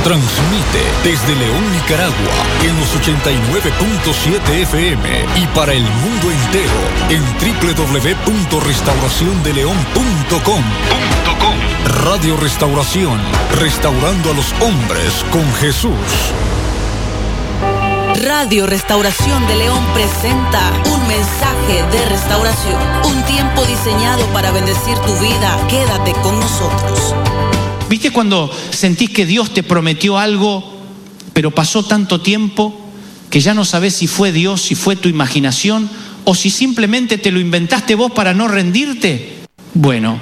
Transmite desde León, Nicaragua, en los 89.7 FM y para el mundo entero en www.restauraciondeleon.com. Radio Restauración, restaurando a los hombres con Jesús. Radio Restauración de León presenta un mensaje de restauración. Un tiempo diseñado para bendecir tu vida. Quédate con nosotros. ¿Viste cuando sentís que Dios te prometió algo, pero pasó tanto tiempo que ya no sabés si fue Dios, si fue tu imaginación o si simplemente te lo inventaste vos para no rendirte? Bueno,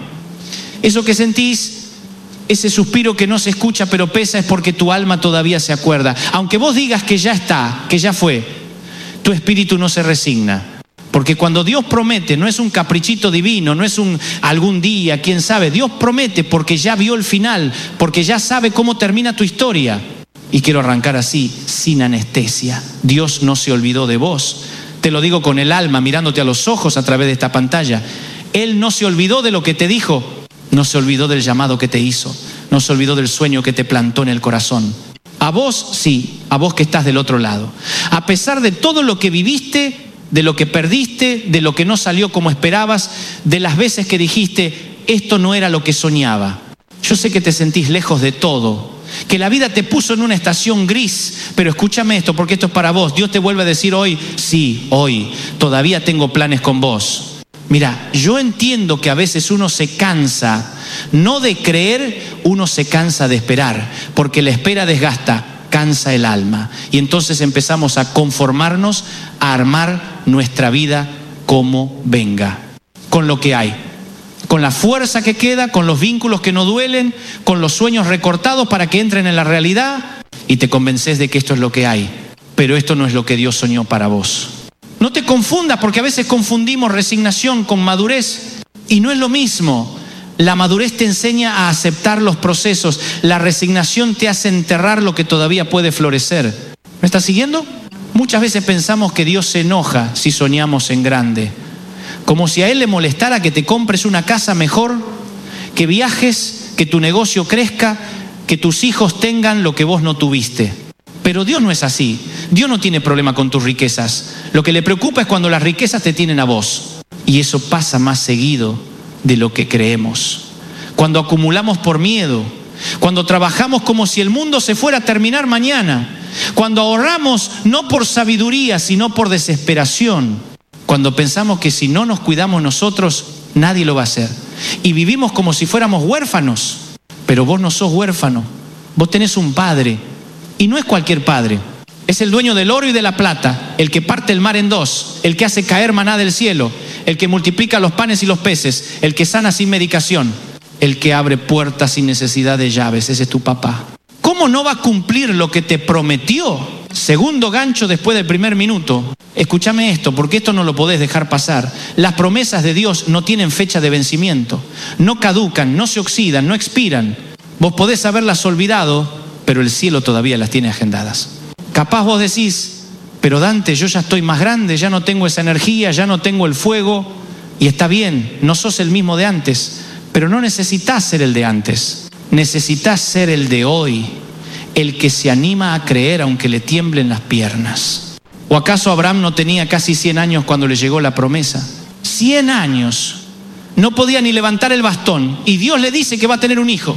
eso que sentís, ese suspiro que no se escucha pero pesa, es porque tu alma todavía se acuerda. Aunque vos digas que ya está, que ya fue, tu espíritu no se resigna. Porque cuando Dios promete, no es un caprichito divino, no es un algún día, quién sabe. Dios promete porque ya vio el final, porque ya sabe cómo termina tu historia. Y quiero arrancar así, sin anestesia. Dios no se olvidó de vos. Te lo digo con el alma, mirándote a los ojos a través de esta pantalla. Él no se olvidó de lo que te dijo, no se olvidó del llamado que te hizo, no se olvidó del sueño que te plantó en el corazón. A vos sí, a vos que estás del otro lado. A pesar de todo lo que viviste, de lo que perdiste, de lo que no salió como esperabas, de las veces que dijiste, esto no era lo que soñaba. Yo sé que te sentís lejos de todo, que la vida te puso en una estación gris, pero escúchame esto, porque esto es para vos. Dios te vuelve a decir hoy, sí, hoy, todavía tengo planes con vos. Mira, yo entiendo que a veces uno se cansa, no de creer, uno se cansa de esperar, porque la espera desgasta, cansa el alma. Y entonces empezamos a conformarnos, a armar nuestra vida como venga, con lo que hay, con la fuerza que queda, con los vínculos que no duelen, con los sueños recortados para que entren en la realidad, y te convences de que esto es lo que hay. Pero esto no es lo que Dios soñó para vos. No te confundas, porque a veces confundimos resignación con madurez, y no es lo mismo. La madurez te enseña a aceptar los procesos. La resignación te hace enterrar lo que todavía puede florecer. ¿Me estás siguiendo? Muchas veces pensamos que Dios se enoja si soñamos en grande. Como si a Él le molestara que te compres una casa mejor, que viajes, que tu negocio crezca, que tus hijos tengan lo que vos no tuviste. Pero Dios no es así. Dios no tiene problema con tus riquezas. Lo que le preocupa es cuando las riquezas te tienen a vos. Y eso pasa más seguido de lo que creemos. Cuando acumulamos por miedo, cuando trabajamos como si el mundo se fuera a terminar mañana, cuando ahorramos no por sabiduría, sino por desesperación, cuando pensamos que si no nos cuidamos nosotros, nadie lo va a hacer, y vivimos como si fuéramos huérfanos. Pero vos no sos huérfano, vos tenés un padre, y no es cualquier padre. Es el dueño del oro y de la plata, el que parte el mar en dos, el que hace caer maná del cielo, el que multiplica los panes y los peces, el que sana sin medicación, el que abre puertas sin necesidad de llaves. Ese es tu papá. ¿Cómo no va a cumplir lo que te prometió? Segundo gancho después del primer minuto. Escúchame esto, porque esto no lo podés dejar pasar. Las promesas de Dios no tienen fecha de vencimiento, no caducan, no se oxidan, no expiran. Vos podés haberlas olvidado, pero el cielo todavía las tiene agendadas. Capaz vos decís, pero Dante, yo ya estoy más grande, ya no tengo esa energía, ya no tengo el fuego. Y está bien, no sos el mismo de antes, pero no necesitas ser el de antes. Necesitas ser el de hoy, el que se anima a creer aunque le tiemblen las piernas. ¿O acaso Abraham no tenía casi 100 años cuando le llegó la promesa? 100 años. No podía ni levantar el bastón y Dios le dice que va a tener un hijo.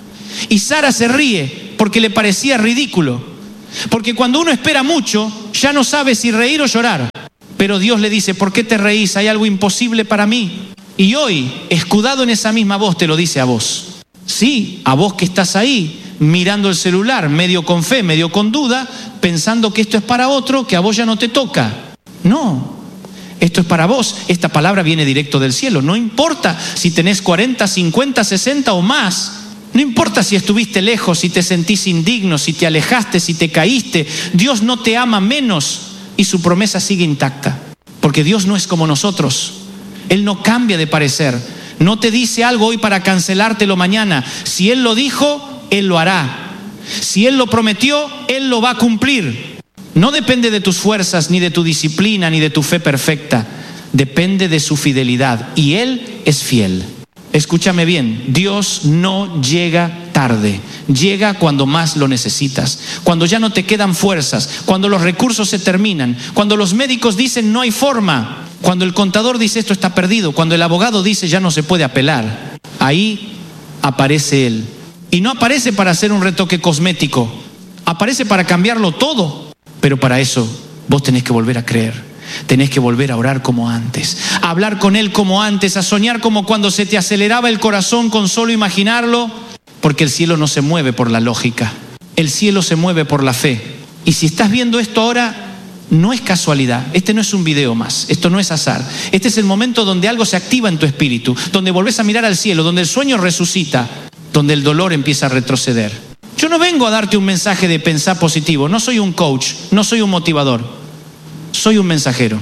Y Sara se ríe porque le parecía ridículo. Porque cuando uno espera mucho, ya no sabe si reír o llorar. Pero Dios le dice, ¿por qué te reís? ¿Hay algo imposible para mí? Y hoy, escudado en esa misma voz, te lo dice a vos. Sí, a vos que estás ahí, mirando el celular, medio con fe, medio con duda, pensando que esto es para otro, que a vos ya no te toca. No, esto es para vos. Esta palabra viene directo del cielo. No importa si tenés 40, 50, 60 o más. No importa si estuviste lejos, si te sentís indigno, si te alejaste, si te caíste. Dios no te ama menos y su promesa sigue intacta. Porque Dios no es como nosotros. Él no cambia de parecer. No te dice algo hoy para cancelártelo mañana. Si Él lo dijo, Él lo hará. Si Él lo prometió, Él lo va a cumplir. No depende de tus fuerzas, ni de tu disciplina, ni de tu fe perfecta. Depende de su fidelidad. Y Él es fiel. Escúchame bien, Dios no llega tarde, llega cuando más lo necesitas, cuando ya no te quedan fuerzas, cuando los recursos se terminan, cuando los médicos dicen no hay forma, cuando el contador dice esto está perdido, cuando el abogado dice ya no se puede apelar. Ahí aparece Él. Y no aparece para hacer un retoque cosmético, aparece para cambiarlo todo. Pero para eso vos tenés que volver a creer. Tenés que volver a orar como antes, a hablar con Él como antes, a soñar como cuando se te aceleraba el corazón con solo imaginarlo, porque el cielo no se mueve por la lógica, el cielo se mueve por la fe. Y si estás viendo esto ahora, no es casualidad, este no es un video más, esto no es azar, este es el momento donde algo se activa en tu espíritu, donde volvés a mirar al cielo, donde el sueño resucita, donde el dolor empieza a retroceder. Yo no vengo a darte un mensaje de pensar positivo, no soy un coach, no soy un motivador. Soy un mensajero.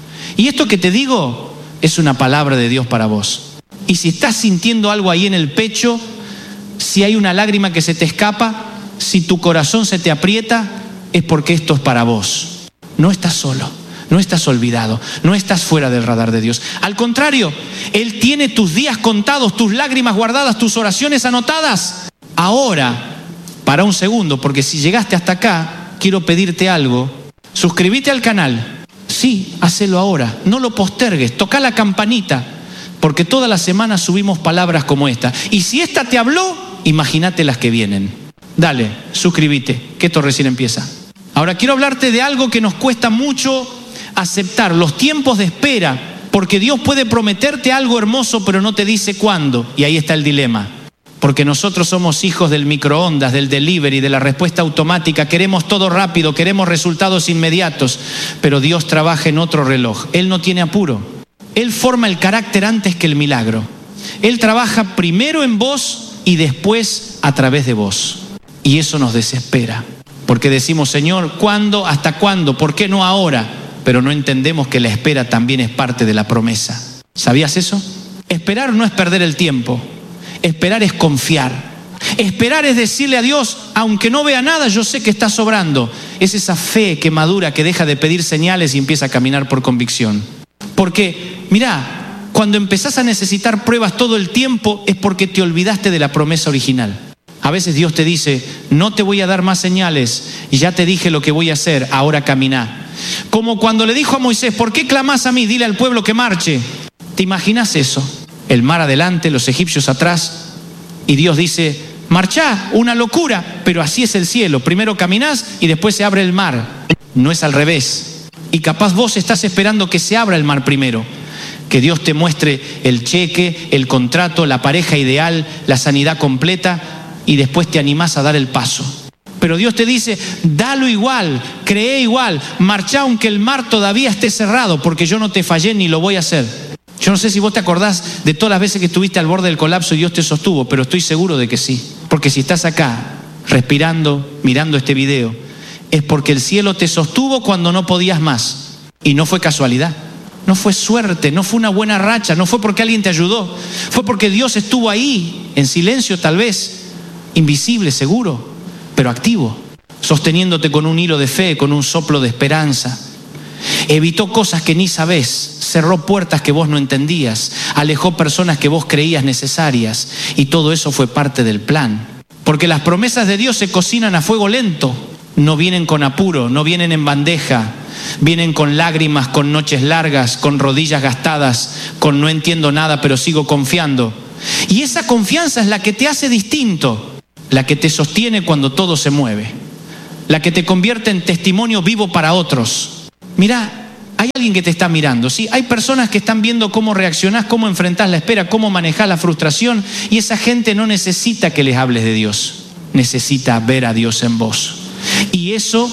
Y esto que te digo es una palabra de Dios para vos. Y si estás sintiendo algo ahí en el pecho, si hay una lágrima que se te escapa, si tu corazón se te aprieta, es porque esto es para vos. No estás solo, no estás olvidado, no estás fuera del radar de Dios. Al contrario, Él tiene tus días contados, tus lágrimas guardadas, tus oraciones anotadas. Ahora, para un segundo, porque si llegaste hasta acá, quiero pedirte algo. Suscríbete al canal. Sí, hacelo ahora. No lo postergues. Toca la campanita. Porque todas las semanas subimos palabras como esta. Y si esta te habló, imagínate las que vienen. Dale, suscríbete, que esto recién empieza. Ahora quiero hablarte de algo que nos cuesta mucho aceptar. Los tiempos de espera. Porque Dios puede prometerte algo hermoso, pero no te dice cuándo. Y ahí está el dilema. Porque nosotros somos hijos del microondas, del delivery, de la respuesta automática. Queremos todo rápido, queremos resultados inmediatos. Pero Dios trabaja en otro reloj. Él no tiene apuro. Él forma el carácter antes que el milagro. Él trabaja primero en vos y después a través de vos. Y eso nos desespera. Porque decimos, Señor, ¿cuándo? ¿Hasta cuándo? ¿Por qué no ahora? Pero no entendemos que la espera también es parte de la promesa. ¿Sabías eso? Esperar no es perder el tiempo. Esperar es confiar. Esperar es decirle a Dios, aunque no vea nada, yo sé que está sobrando. Es esa fe que madura, que deja de pedir señales y empieza a caminar por convicción. Porque, mirá, cuando empezás a necesitar pruebas todo el tiempo es porque te olvidaste de la promesa original. A veces Dios te dice, no te voy a dar más señales, ya te dije lo que voy a hacer, ahora caminá. Como cuando le dijo a Moisés, ¿por qué clamás a mí? Dile al pueblo que marche. ¿Te imaginas eso? El mar adelante, los egipcios atrás, y Dios dice, marchá, una locura, pero así es el cielo, primero caminás y después se abre el mar, no es al revés. Y capaz vos estás esperando que se abra el mar primero, que Dios te muestre el cheque, el contrato, la pareja ideal, la sanidad completa, y después te animás a dar el paso. Pero Dios te dice, dalo igual, cree igual, marchá aunque el mar todavía esté cerrado, porque yo no te fallé ni lo voy a hacer. Yo no sé si vos te acordás de todas las veces que estuviste al borde del colapso y Dios te sostuvo, pero estoy seguro de que sí. Porque si estás acá, respirando, mirando este video, es porque el cielo te sostuvo cuando no podías más. Y no fue casualidad, no fue suerte, no fue una buena racha, no fue porque alguien te ayudó. Fue porque Dios estuvo ahí, en silencio tal vez, invisible seguro, pero activo, sosteniéndote con un hilo de fe, con un soplo de esperanza. Evitó cosas que ni sabés, cerró puertas que vos no entendías, alejó personas que vos creías necesarias, y todo eso fue parte del plan. Porque las promesas de Dios se cocinan a fuego lento, no vienen con apuro, no vienen en bandeja, vienen con lágrimas, con noches largas, con rodillas gastadas, con no entiendo nada pero sigo confiando. Y esa confianza es la que te hace distinto, la que te sostiene cuando todo se mueve, la que te convierte en testimonio vivo para otros. Mirá, hay alguien que te está mirando, ¿sí? Hay personas que están viendo cómo reaccionás, cómo enfrentás la espera, cómo manejás la frustración, y esa gente no necesita que les hables de Dios, necesita ver a Dios en vos. Y eso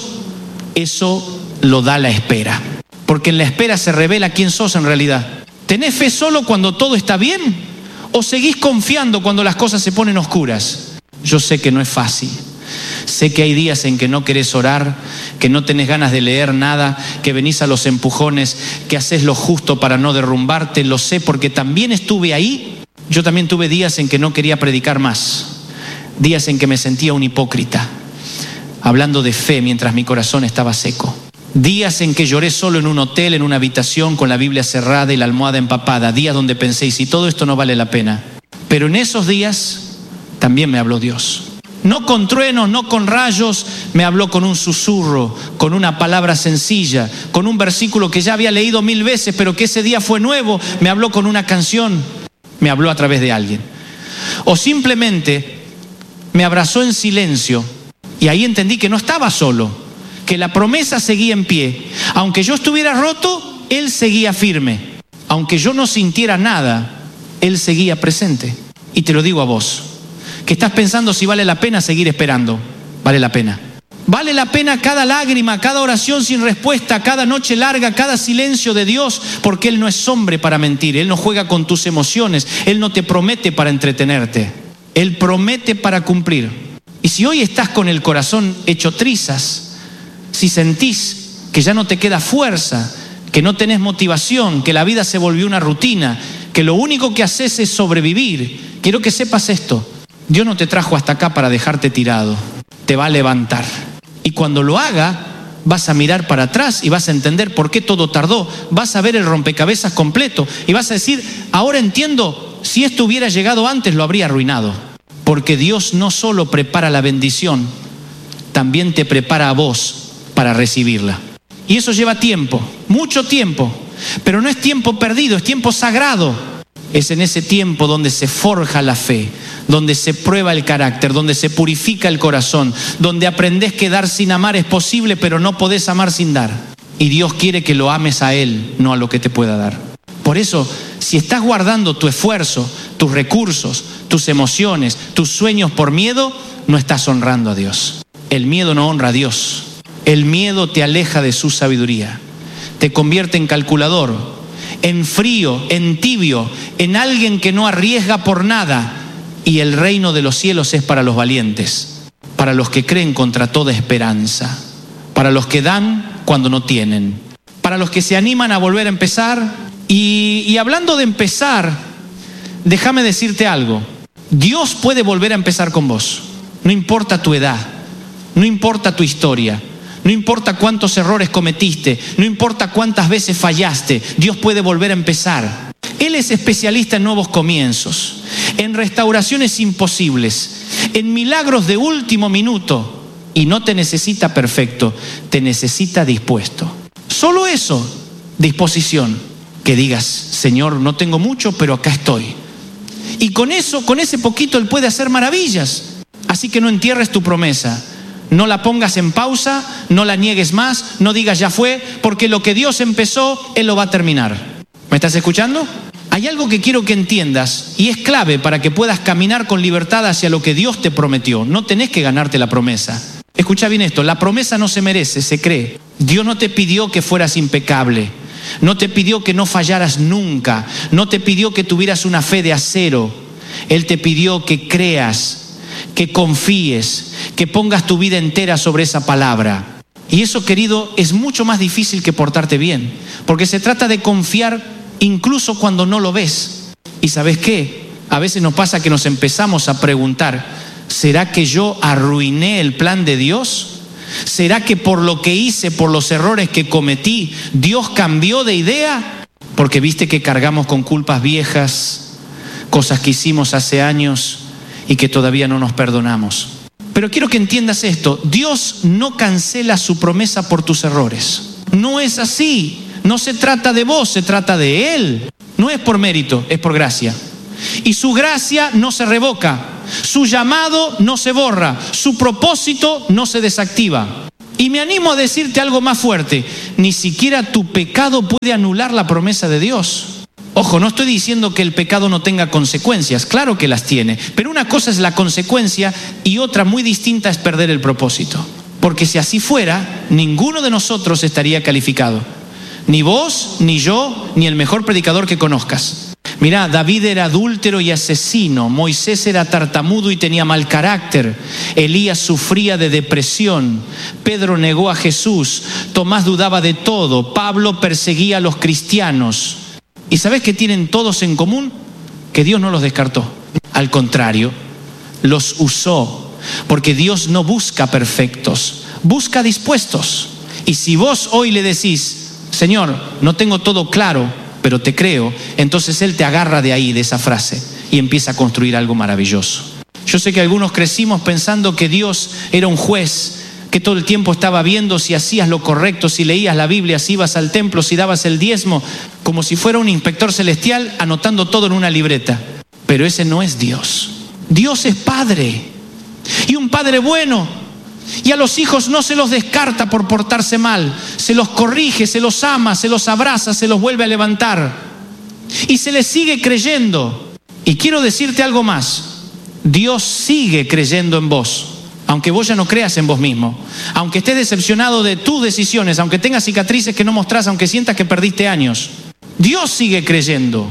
lo da la espera, porque en la espera se revela quién sos en realidad. ¿Tenés fe solo cuando todo está bien? ¿O seguís confiando cuando las cosas se ponen oscuras? Yo sé que no es fácil. Sé que hay días en que no querés orar, que no tenés ganas de leer nada, que venís a los empujones, que haces lo justo para no derrumbarte. Lo sé porque también estuve ahí. Yo también tuve días en que no quería predicar más, días en que me sentía un hipócrita, hablando de fe mientras mi corazón estaba seco. Días en que lloré solo en un hotel, en una habitación con la Biblia cerrada y la almohada empapada. Días donde pensé, ¿y si todo esto no vale la pena? Pero en esos días también me habló Dios. No con truenos, no con rayos, me habló con un susurro, con una palabra sencilla, con un versículo que ya había leído 1000 veces, pero que ese día fue nuevo. Me habló con una canción, me habló a través de alguien. O simplemente me abrazó en silencio y ahí entendí que no estaba solo, que la promesa seguía en pie. Aunque yo estuviera roto, Él seguía firme. Aunque yo no sintiera nada, Él seguía presente. Y te lo digo a vos, que estás pensando si vale la pena seguir esperando. Vale la pena. Vale la pena cada lágrima, cada oración sin respuesta, cada noche larga, cada silencio de Dios, porque Él no es hombre para mentir. Él no juega con tus emociones. Él no te promete para entretenerte. Él promete para cumplir. Y si hoy estás con el corazón hecho trizas, si sentís que ya no te queda fuerza, que no tenés motivación, que la vida se volvió una rutina, que lo único que haces es sobrevivir, quiero que sepas esto: Dios no te trajo hasta acá para dejarte tirado, te va a levantar. Y cuando lo haga, vas a mirar para atrás y vas a entender por qué todo tardó. Vas a ver el rompecabezas completo y vas a decir: ahora entiendo, si esto hubiera llegado antes lo habría arruinado. Porque Dios no solo prepara la bendición, también te prepara a vos para recibirla. Y eso lleva tiempo, mucho tiempo, pero no es tiempo perdido, es tiempo sagrado. Es en ese tiempo donde se forja la fe, donde se prueba el carácter, donde se purifica el corazón, donde aprendés que dar sin amar es posible, pero no podés amar sin dar. Y Dios quiere que lo ames a Él, no a lo que te pueda dar. Por eso, si estás guardando tu esfuerzo, tus recursos, tus emociones, tus sueños por miedo, no estás honrando a Dios. El miedo no honra a Dios. El miedo te aleja de su sabiduría. Te convierte en calculador, en frío, en tibio, en alguien que no arriesga por nada. Y el reino de los cielos es para los valientes, para los que creen contra toda esperanza, para los que dan cuando no tienen, para los que se animan a volver a empezar. Y hablando de empezar, déjame decirte algo. Dios puede volver a empezar con vos. No importa tu edad, no importa tu historia, no importa cuántos errores cometiste, no importa cuántas veces fallaste, Dios puede volver a empezar. Él es especialista en nuevos comienzos, en restauraciones imposibles, en milagros de último minuto. Y no te necesita perfecto, te necesita dispuesto. Solo eso, disposición. Que digas: Señor, no tengo mucho, pero acá estoy. Y con eso, con ese poquito, Él puede hacer maravillas. Así que no entierres tu promesa. No la pongas en pausa, no la niegues más, no digas ya fue, porque lo que Dios empezó, Él lo va a terminar. ¿Me estás escuchando? Hay algo que quiero que entiendas y es clave para que puedas caminar con libertad hacia lo que Dios te prometió. No tenés que ganarte la promesa. Escucha bien esto: la promesa no se merece, se cree. Dios no te pidió que fueras impecable. No te pidió que no fallaras nunca. No te pidió que tuvieras una fe de acero. Él te pidió que creas, que confíes, que pongas tu vida entera sobre esa palabra. Y eso, querido, es mucho más difícil que portarte bien, porque se trata de confiar incluso cuando no lo ves. ¿Y sabes qué? A veces nos pasa que nos empezamos a preguntar: ¿será que yo arruiné el plan de Dios? ¿Será que por lo que hice, por los errores que cometí, Dios cambió de idea? Porque viste que cargamos con culpas viejas, cosas que hicimos hace años y que todavía no nos perdonamos. Pero quiero que entiendas esto: Dios no cancela su promesa por tus errores. No es así. No se trata de vos, se trata de Él. No es por mérito, es por gracia. Y su gracia no se revoca, su llamado no se borra, su propósito no se desactiva. Y me animo a decirte algo más fuerte: ni siquiera tu pecado puede anular la promesa de Dios. Ojo, no estoy diciendo que el pecado no tenga consecuencias, claro que las tiene, pero una cosa es la consecuencia y otra muy distinta es perder el propósito. Porque si así fuera, ninguno de nosotros estaría calificado. Ni vos, ni yo, ni el mejor predicador que conozcas. Mirá, David era adúltero y asesino, Moisés era tartamudo y tenía mal carácter, Elías sufría de depresión, Pedro negó a Jesús, Tomás dudaba de todo, Pablo perseguía a los cristianos. ¿Y sabés qué tienen todos en común? Que Dios no los descartó. Al contrario, los usó, porque Dios no busca perfectos, busca dispuestos. Y si vos hoy le decís: Señor, no tengo todo claro, pero te creo, entonces Él te agarra de ahí, de esa frase, y empieza a construir algo maravilloso. Yo sé que algunos crecimos pensando que Dios era un juez, que todo el tiempo estaba viendo si hacías lo correcto, si leías la Biblia, si ibas al templo, si dabas el diezmo, como si fuera un inspector celestial anotando todo en una libreta. Pero ese no es Dios. Dios es Padre, y un Padre bueno. Y a los hijos no se los descarta por portarse mal, se los corrige, se los ama, se los abraza, se los vuelve a levantar. Y se les sigue creyendo. Y quiero decirte algo más. Dios sigue creyendo en vos, aunque vos ya no creas en vos mismo, aunque estés decepcionado de tus decisiones, aunque tengas cicatrices que no mostrás, aunque sientas que perdiste años. Dios sigue creyendo.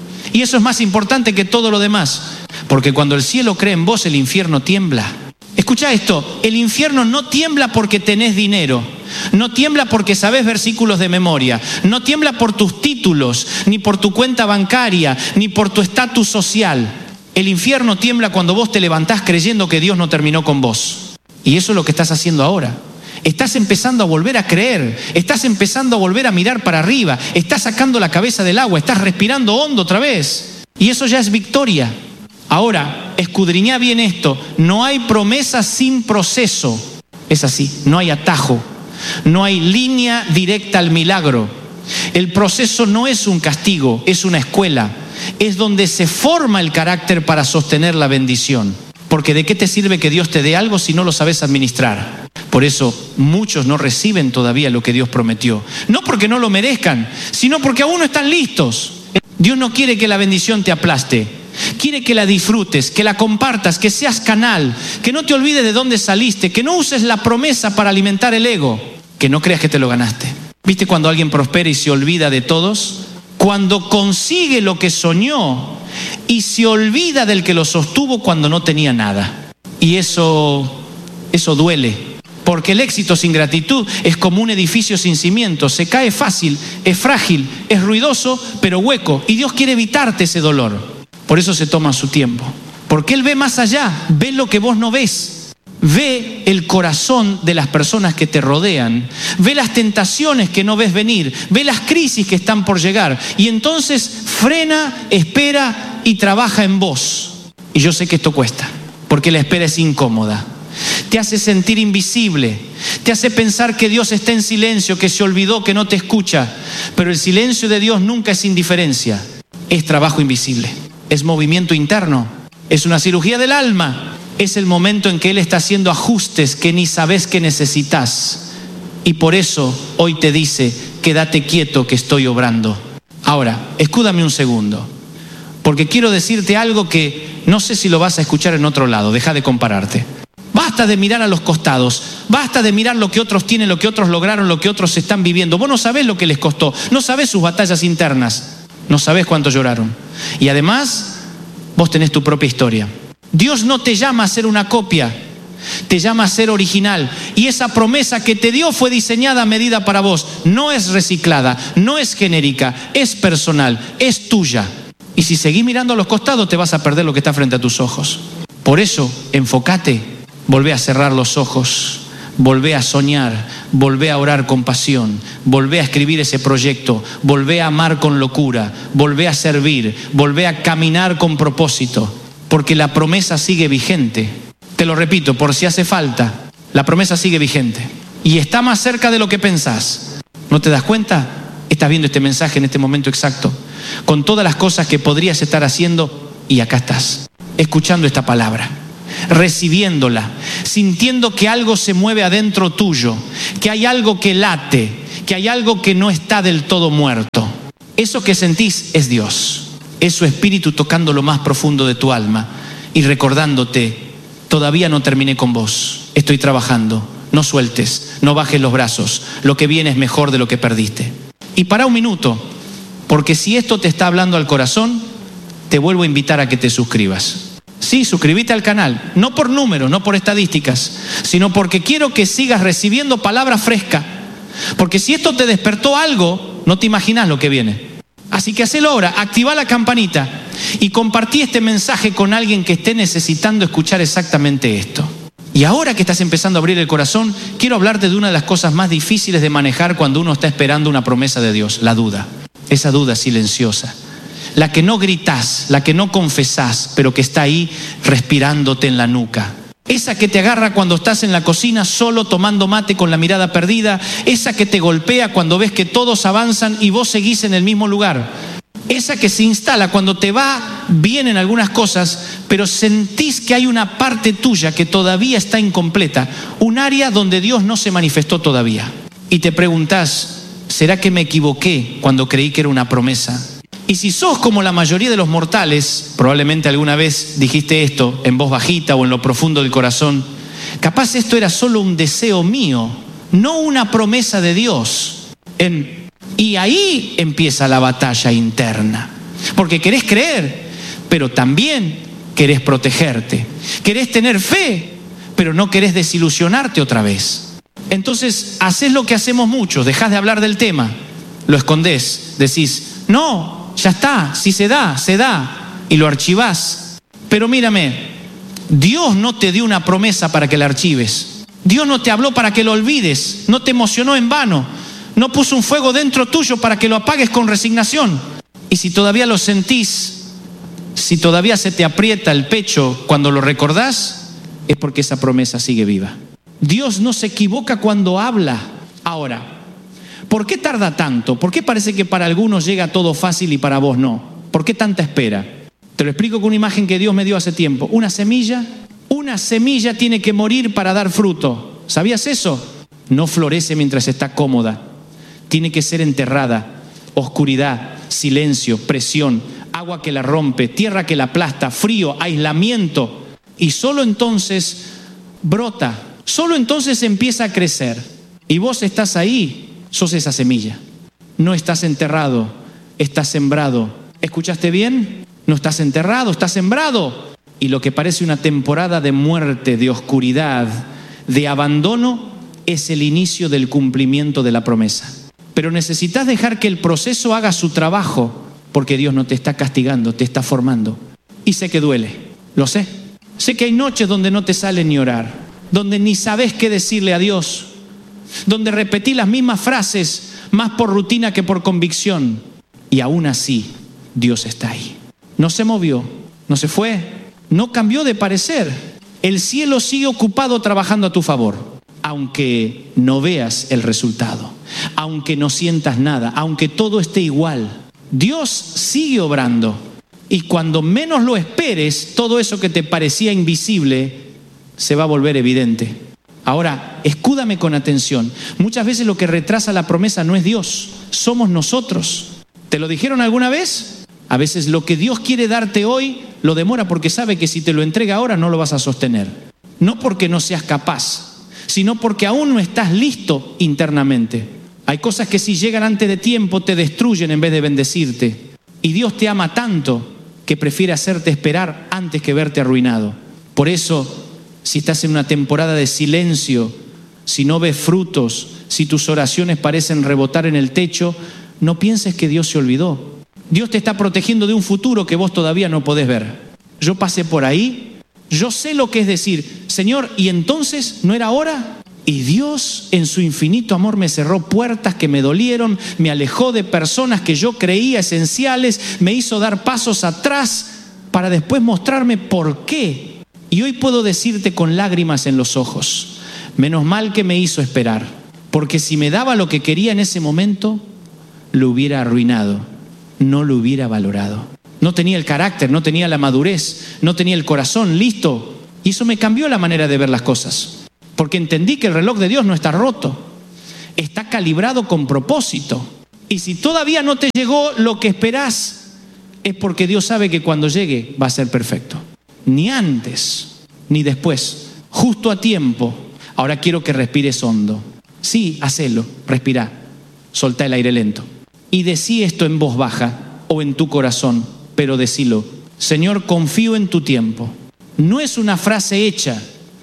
Y eso es más importante que todo lo demás, porque cuando el cielo cree en vos, el infierno tiembla. Escucha esto, el infierno no tiembla porque tenés dinero, no tiembla porque sabés versículos de memoria, no tiembla por tus títulos, ni por tu cuenta bancaria, ni por tu estatus social. El infierno tiembla cuando vos te levantás creyendo que Dios no terminó con vos. Y eso es lo que estás haciendo ahora. Estás empezando a volver a creer, estás empezando a volver a mirar para arriba, estás sacando la cabeza del agua, estás respirando hondo otra vez. Y eso ya es victoria. Ahora, escudriñá bien esto, no hay promesa sin proceso. Es así, no hay atajo, no hay línea directa al milagro. El proceso no es un castigo, es una escuela. Es donde se forma el carácter para sostener la bendición. Porque ¿de qué te sirve que Dios te dé algo si no lo sabes administrar? Por eso muchos no reciben todavía lo que Dios prometió. No porque no lo merezcan, sino porque aún no están listos. Dios no quiere que la bendición te aplaste. Quiere que la disfrutes, que la compartas, que seas canal, que no te olvides de dónde saliste, que no uses la promesa para alimentar el ego, que no creas que te lo ganaste. ¿Viste cuando alguien prospera y se olvida de todos? Cuando consigue lo que soñó y se olvida del que lo sostuvo cuando no tenía nada. Y eso duele, porque el éxito sin gratitud es como un edificio sin cimientos, se cae fácil, es frágil, es ruidoso, pero hueco, y Dios quiere evitarte ese dolor. Por eso se toma su tiempo, porque Él ve más allá, ve lo que vos no ves, ve el corazón de las personas que te rodean, ve las tentaciones que no ves venir, ve las crisis que están por llegar, y entonces frena, espera y trabaja en vos. Y yo sé que esto cuesta, porque la espera es incómoda, te hace sentir invisible, te hace pensar que Dios está en silencio, que se olvidó, que no te escucha, pero el silencio de Dios nunca es indiferencia, es trabajo invisible. Es movimiento interno, es una cirugía del alma, es el momento en que Él está haciendo ajustes que ni sabes que necesitas. Y por eso hoy te dice, quédate quieto que estoy obrando. Ahora, escúdame un segundo, porque quiero decirte algo que no sé si lo vas a escuchar en otro lado, deja de compararte. Basta de mirar a los costados, basta de mirar lo que otros tienen, lo que otros lograron, lo que otros están viviendo. Vos no sabés lo que les costó, no sabés sus batallas internas. No sabés cuánto lloraron. Y además, vos tenés tu propia historia. Dios no te llama a ser una copia, te llama a ser original. Y esa promesa que te dio fue diseñada a medida para vos. No es reciclada, no es genérica, es personal, es tuya. Y si seguís mirando a los costados, te vas a perder lo que está frente a tus ojos. Por eso, enfócate, volvé a cerrar los ojos. Volvé a soñar, volvé a orar con pasión, volvé a escribir ese proyecto, volvé a amar con locura, volvé a servir, volvé a caminar con propósito, porque la promesa sigue vigente. Te lo repito, por si hace falta, la promesa sigue vigente y está más cerca de lo que pensás. ¿No te das cuenta? Estás viendo este mensaje en este momento exacto, con todas las cosas que podrías estar haciendo, y acá estás, escuchando esta palabra, recibiéndola, sintiendo que algo se mueve adentro tuyo, que hay algo que late, que hay algo que no está del todo muerto. Eso que sentís es Dios, es su espíritu tocando lo más profundo de tu alma y recordándote, todavía no terminé con vos, estoy trabajando, no sueltes, no bajes los brazos, lo que viene es mejor de lo que perdiste. Y para un minuto, porque si esto te está hablando al corazón, te vuelvo a invitar a que te suscribas. Sí, suscríbete al canal, no por números, no por estadísticas, sino porque quiero que sigas recibiendo palabra fresca. Porque si esto te despertó algo, no te imaginas lo que viene. Así que hacelo ahora, activa la campanita y compartí este mensaje con alguien que esté necesitando escuchar exactamente esto. Y ahora que estás empezando a abrir el corazón, quiero hablarte de una de las cosas más difíciles de manejar cuando uno está esperando una promesa de Dios, la duda. Esa duda silenciosa. la que no gritás, la que no confesás, pero que está ahí respirándote en la nuca. Esa que te agarra cuando estás en la cocina solo tomando mate con la mirada perdida. Esa que te golpea cuando ves que todos avanzan y vos seguís en el mismo lugar. Esa que se instala cuando te va bien en algunas cosas, pero sentís que hay una parte tuya que todavía está incompleta. Un área donde Dios no se manifestó todavía. Y te preguntás, ¿será que me equivoqué cuando creí que era una promesa? Y si sos como la mayoría de los mortales, probablemente alguna vez dijiste esto en voz bajita o en lo profundo del corazón, capaz esto era solo un deseo mío, no una promesa de Dios. Y ahí empieza la batalla interna, porque querés creer, pero también querés protegerte. Querés tener fe, pero no querés desilusionarte otra vez. Entonces haces lo que hacemos muchos, dejás de hablar del tema, lo escondés, decís, no, ya está, si se da, y lo archivás. Pero mírame, Dios no te dio una promesa para que la archives. Dios no te habló para que lo olvides, no te emocionó en vano, no puso un fuego dentro tuyo para que lo apagues con resignación. Y si todavía lo sentís, si todavía se te aprieta el pecho cuando lo recordás, es porque esa promesa sigue viva. Dios no se equivoca cuando habla. Ahora, ¿por qué tarda tanto? ¿Por qué parece que para algunos llega todo fácil y para vos no? ¿Por qué tanta espera? Te lo explico con una imagen que Dios me dio hace tiempo. Una semilla tiene que morir para dar fruto. ¿Sabías eso? No florece mientras está cómoda. Tiene que ser enterrada. Oscuridad, silencio, presión, agua que la rompe, tierra que la aplasta, frío, aislamiento. Y solo entonces brota. Solo entonces empieza a crecer. Y vos estás ahí. Sos esa semilla. No estás enterrado, estás sembrado. ¿Escuchaste bien? No estás enterrado, estás sembrado. Y lo que parece una temporada de muerte, de oscuridad, de abandono, es el inicio del cumplimiento de la promesa. Pero necesitas dejar que el proceso haga su trabajo, porque Dios no te está castigando, te está formando. Y sé que duele, lo sé. Sé que hay noches donde no te sale ni orar, donde ni sabes qué decirle a Dios, donde repetí las mismas frases más por rutina que por convicción. Y aún así, Dios está ahí. No se movió, no se fue, no cambió de parecer. El cielo sigue ocupado trabajando a tu favor, aunque no veas el resultado, aunque no sientas nada, aunque todo esté igual. Dios sigue obrando. Y cuando menos lo esperes, todo eso que te parecía invisible se va a volver evidente. Ahora, escúdame con atención. Muchas veces lo que retrasa la promesa no es Dios, somos nosotros. ¿Te lo dijeron alguna vez? A veces lo que Dios quiere darte hoy lo demora porque sabe que si te lo entrega ahora no lo vas a sostener. No porque no seas capaz, sino porque aún no estás listo internamente. Hay cosas que si llegan antes de tiempo te destruyen en vez de bendecirte. Y Dios te ama tanto que prefiere hacerte esperar antes que verte arruinado. Por eso, si estás en una temporada de silencio, si no ves frutos, si tus oraciones parecen rebotar en el techo, no pienses que Dios se olvidó. Dios te está protegiendo de un futuro que vos todavía no podés ver. Yo pasé por ahí, yo sé lo que es decir, Señor, ¿y entonces no era hora? Y Dios en su infinito amor me cerró puertas que me dolieron, me alejó de personas que yo creía esenciales, me hizo dar pasos atrás para después mostrarme por qué. Y hoy puedo decirte con lágrimas en los ojos, menos mal que me hizo esperar, porque si me daba lo que quería en ese momento, lo hubiera arruinado, no lo hubiera valorado. No tenía el carácter, no tenía la madurez, no tenía el corazón listo. Y eso me cambió la manera de ver las cosas, porque entendí que el reloj de Dios no está roto, está calibrado con propósito. Y si todavía no te llegó lo que esperás, es porque Dios sabe que cuando llegue va a ser perfecto. Ni antes, ni después, justo a tiempo. Ahora quiero que respires hondo. Sí, hacelo, respirá, soltá el aire lento. Y decí esto en voz baja o en tu corazón, pero decilo. Señor, confío en tu tiempo. No es una frase hecha,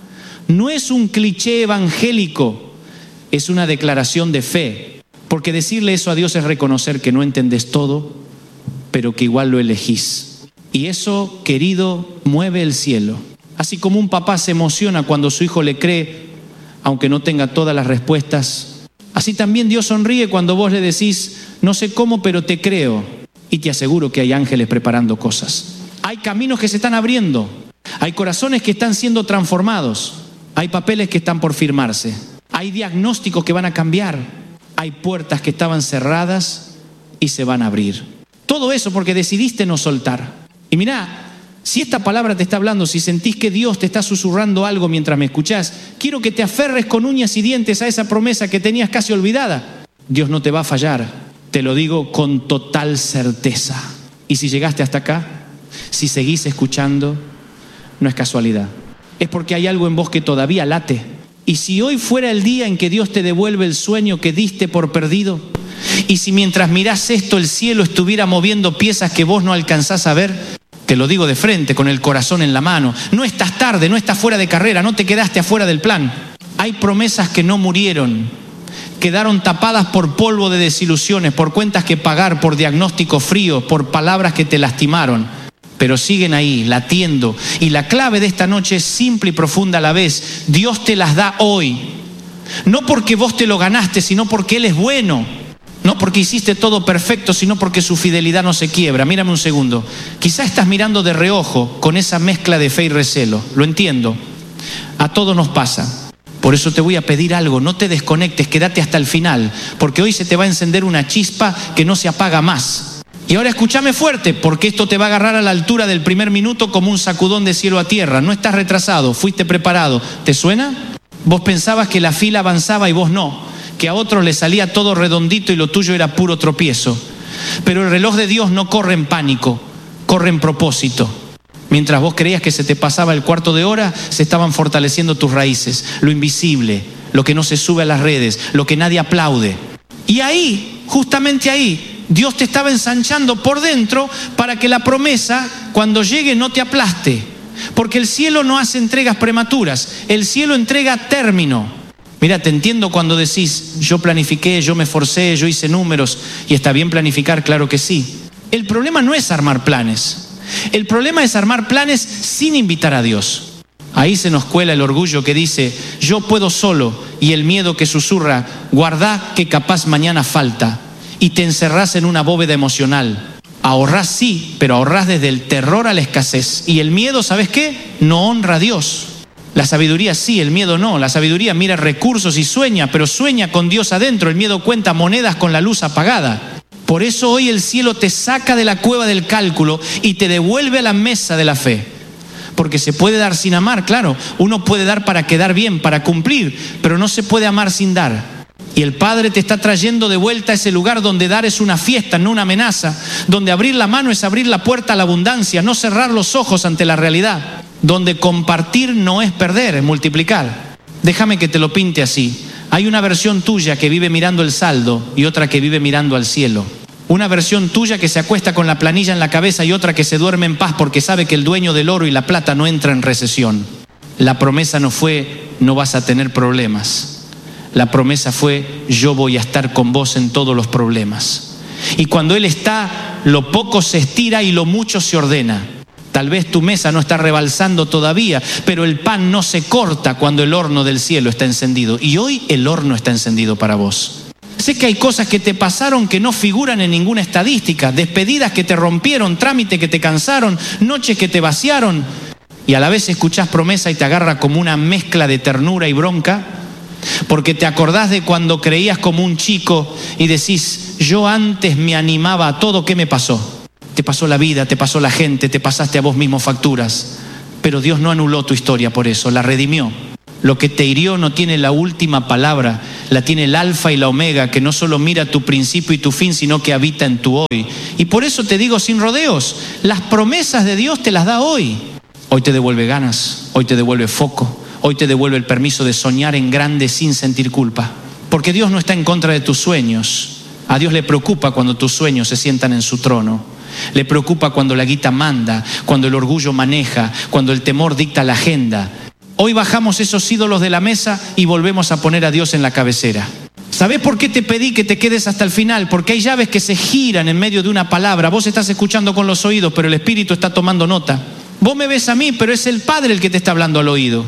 no es un cliché evangélico, es una declaración de fe. Porque decirle eso a Dios es reconocer que no entendés todo, pero que igual lo elegís. Y eso, querido, mueve el cielo. Así como un papá se emociona cuando su hijo le cree, aunque no tenga todas las respuestas, así también Dios sonríe cuando vos le decís, no sé cómo, pero te creo. Y te aseguro que hay ángeles preparando cosas. Hay caminos que se están abriendo. Hay corazones que están siendo transformados. Hay papeles que están por firmarse. Hay diagnósticos que van a cambiar. Hay puertas que estaban cerradas y se van a abrir. Todo eso porque decidiste no soltar. Y mirá, si esta palabra te está hablando, si sentís que Dios te está susurrando algo mientras me escuchás, quiero que te aferres con uñas y dientes a esa promesa que tenías casi olvidada. Dios no te va a fallar, te lo digo con total certeza. Y si llegaste hasta acá, si seguís escuchando, no es casualidad. Es porque hay algo en vos que todavía late. Y si hoy fuera el día en que Dios te devuelve el sueño que diste por perdido, y si mientras mirás esto el cielo estuviera moviendo piezas que vos no alcanzás a ver, te lo digo de frente, con el corazón en la mano. No estás tarde, no estás fuera de carrera, no te quedaste afuera del plan. Hay promesas que no murieron, quedaron tapadas por polvo de desilusiones, por cuentas que pagar, por diagnósticos fríos, por palabras que te lastimaron, pero siguen ahí, latiendo. Y la clave de esta noche es simple y profunda a la vez. Dios te las da hoy, no porque vos te lo ganaste, sino porque Él es bueno. No porque hiciste todo perfecto, sino porque su fidelidad no se quiebra. Mírame un segundo. Quizá estás mirando de reojo con esa mezcla de fe y recelo. Lo entiendo. A todos nos pasa. Por eso te voy a pedir algo. No te desconectes, quédate hasta el final. Porque hoy se te va a encender una chispa que no se apaga más. Y ahora escúchame fuerte, porque esto te va a agarrar a la altura del primer minuto como un sacudón de cielo a tierra. No estás retrasado, fuiste preparado. ¿Te suena? Vos pensabas que la fila avanzaba y vos no. Que a otros les salía todo redondito y lo tuyo era puro tropiezo. Pero el reloj de Dios no corre en pánico, corre en propósito. Mientras vos creías que se te pasaba el cuarto de hora, se estaban fortaleciendo tus raíces, lo invisible, lo que no se sube a las redes, lo que nadie aplaude. Y ahí, justamente ahí, Dios te estaba ensanchando por dentro para que la promesa, cuando llegue, no te aplaste. Porque el cielo no hace entregas prematuras, el cielo entrega término. Mira, te entiendo cuando decís, yo planifiqué, yo me esforcé, yo hice números, y está bien planificar, claro que sí. El problema no es armar planes. El problema es armar planes sin invitar a Dios. Ahí se nos cuela el orgullo que dice, yo puedo solo, y el miedo que susurra, guardá que capaz mañana falta, y te encerrás en una bóveda emocional. Ahorrás sí, pero ahorrás desde el terror a la escasez. Y el miedo, ¿sabes qué? No honra a Dios. La sabiduría sí, el miedo no. La sabiduría mira recursos y sueña, pero sueña con Dios adentro. El miedo cuenta monedas con la luz apagada. Por eso hoy el cielo te saca de la cueva del cálculo y te devuelve a la mesa de la fe. Porque se puede dar sin amar, claro. Uno puede dar para quedar bien, para cumplir, pero no se puede amar sin dar. Y el Padre te está trayendo de vuelta a ese lugar donde dar es una fiesta, no una amenaza. Donde abrir la mano es abrir la puerta a la abundancia, no cerrar los ojos ante la realidad. Donde compartir no es perder, es multiplicar. Déjame que te lo pinte así. Hay una versión tuya que vive mirando el saldo y otra que vive mirando al cielo. Una versión tuya que se acuesta con la planilla en la cabeza y otra que se duerme en paz porque sabe que el dueño del oro y la plata no entra en recesión. La promesa no fue, no vas a tener problemas. La promesa fue, yo voy a estar con vos en todos los problemas. Y cuando Él está, lo poco se estira y lo mucho se ordena. Tal vez tu mesa no está rebalsando todavía, pero el pan no se corta cuando el horno del cielo está encendido. Y hoy el horno está encendido para vos. Sé que hay cosas que te pasaron que no figuran en ninguna estadística. Despedidas que te rompieron, trámites que te cansaron, noches que te vaciaron. Y a la vez escuchás promesa y te agarra como una mezcla de ternura y bronca. Porque te acordás de cuando creías como un chico y decís, yo antes me animaba a todo, ¿qué me pasó? Te pasó la vida, te pasó la gente, te pasaste a vos mismo facturas. Pero Dios no anuló tu historia por eso, la redimió. Lo que te hirió no tiene la última palabra, la tiene el alfa y la omega, que no solo mira tu principio y tu fin, sino que habita en tu hoy. Y por eso te digo sin rodeos, las promesas de Dios te las da hoy. Hoy te devuelve ganas, hoy te devuelve foco, hoy te devuelve el permiso de soñar en grande sin sentir culpa. Porque Dios no está en contra de tus sueños. A Dios le preocupa cuando tus sueños se sientan en su trono. Le preocupa cuando la guita manda, cuando el orgullo maneja, cuando el temor dicta la agenda. Hoy bajamos esos ídolos de la mesa y volvemos a poner a Dios en la cabecera. ¿Sabés por qué te pedí que te quedes hasta el final? Porque hay llaves que se giran en medio de una palabra. Vos estás escuchando con los oídos, pero el Espíritu está tomando nota. Vos me ves a mí, pero es el Padre el que te está hablando al oído.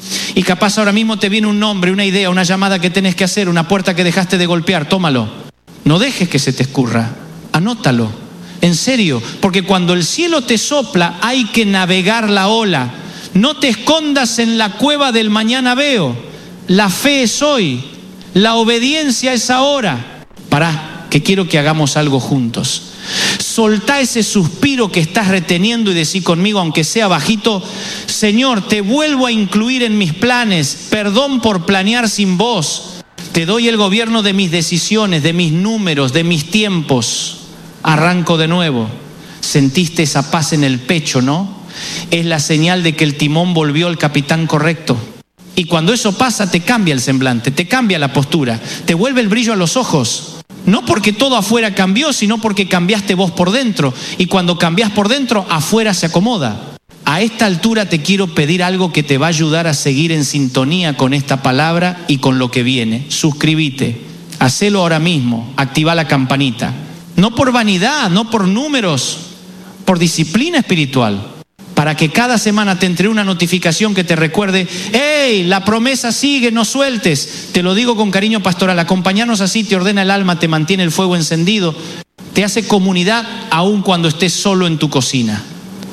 Y capaz ahora mismo te viene un nombre, una idea, una llamada que tenés que hacer, una puerta que dejaste de golpear. Tómalo. No dejes que se te escurra. Anótalo. En serio, porque cuando el cielo te sopla hay que navegar la ola. No te escondas en la cueva del mañana veo. La fe es hoy, la obediencia es ahora. Pará, que quiero que hagamos algo juntos. Soltá ese suspiro que estás reteniendo y decí conmigo, aunque sea bajito: Señor, te vuelvo a incluir en mis planes. Perdón por planear sin vos. Te doy el gobierno de mis decisiones, de mis números, de mis tiempos. Arranco de nuevo. Sentiste esa paz en el pecho, ¿no? Es la señal de que el timón volvió al capitán correcto. Y cuando eso pasa, te cambia el semblante, te cambia la postura, te vuelve el brillo a los ojos. No porque todo afuera cambió, sino porque cambiaste vos por dentro. Y cuando cambiás por dentro, afuera se acomoda. A esta altura te quiero pedir algo que te va a ayudar a seguir en sintonía con esta palabra y con lo que viene. Suscríbete, hacelo ahora mismo, activa la campanita. No por vanidad, no por números, por disciplina espiritual. Para que cada semana te entre una notificación que te recuerde: ¡hey! La promesa sigue, no sueltes. Te lo digo con cariño pastoral, acompañarnos así te ordena el alma, te mantiene el fuego encendido, te hace comunidad aun cuando estés solo en tu cocina.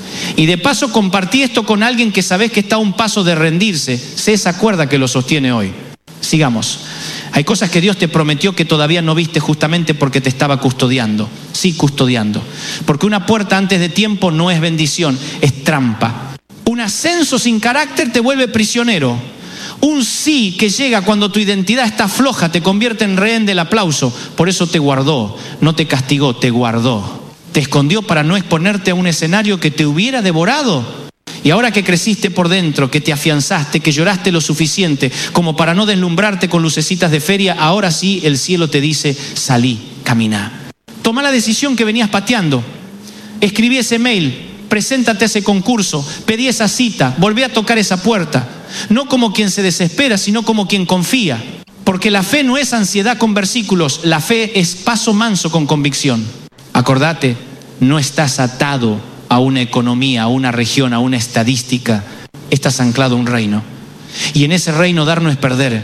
Y de paso compartí esto con alguien que sabés que está a un paso de rendirse. Sé esa cuerda que lo sostiene hoy. Sigamos. Hay cosas que Dios te prometió que todavía no viste justamente porque te estaba custodiando. Sí, custodiando. Porque una puerta antes de tiempo no es bendición, es trampa. Un ascenso sin carácter te vuelve prisionero. Un sí que llega cuando tu identidad está floja te convierte en rehén del aplauso. Por eso te guardó, no te castigó, te guardó. Te escondió para no exponerte a un escenario que te hubiera devorado. Y ahora que creciste por dentro, que te afianzaste, que lloraste lo suficiente como para no deslumbrarte con lucecitas de feria, ahora sí el cielo te dice: salí, caminá. Toma la decisión que venías pateando. Escribí ese mail, preséntate a ese concurso, pedí esa cita, volví a tocar esa puerta. No como quien se desespera, sino como quien confía. Porque la fe no es ansiedad con versículos, la fe es paso manso con convicción. Acordate, no estás atado a una economía, a una región, a una estadística. Estás anclado a un reino. Y en ese reino dar no es perder.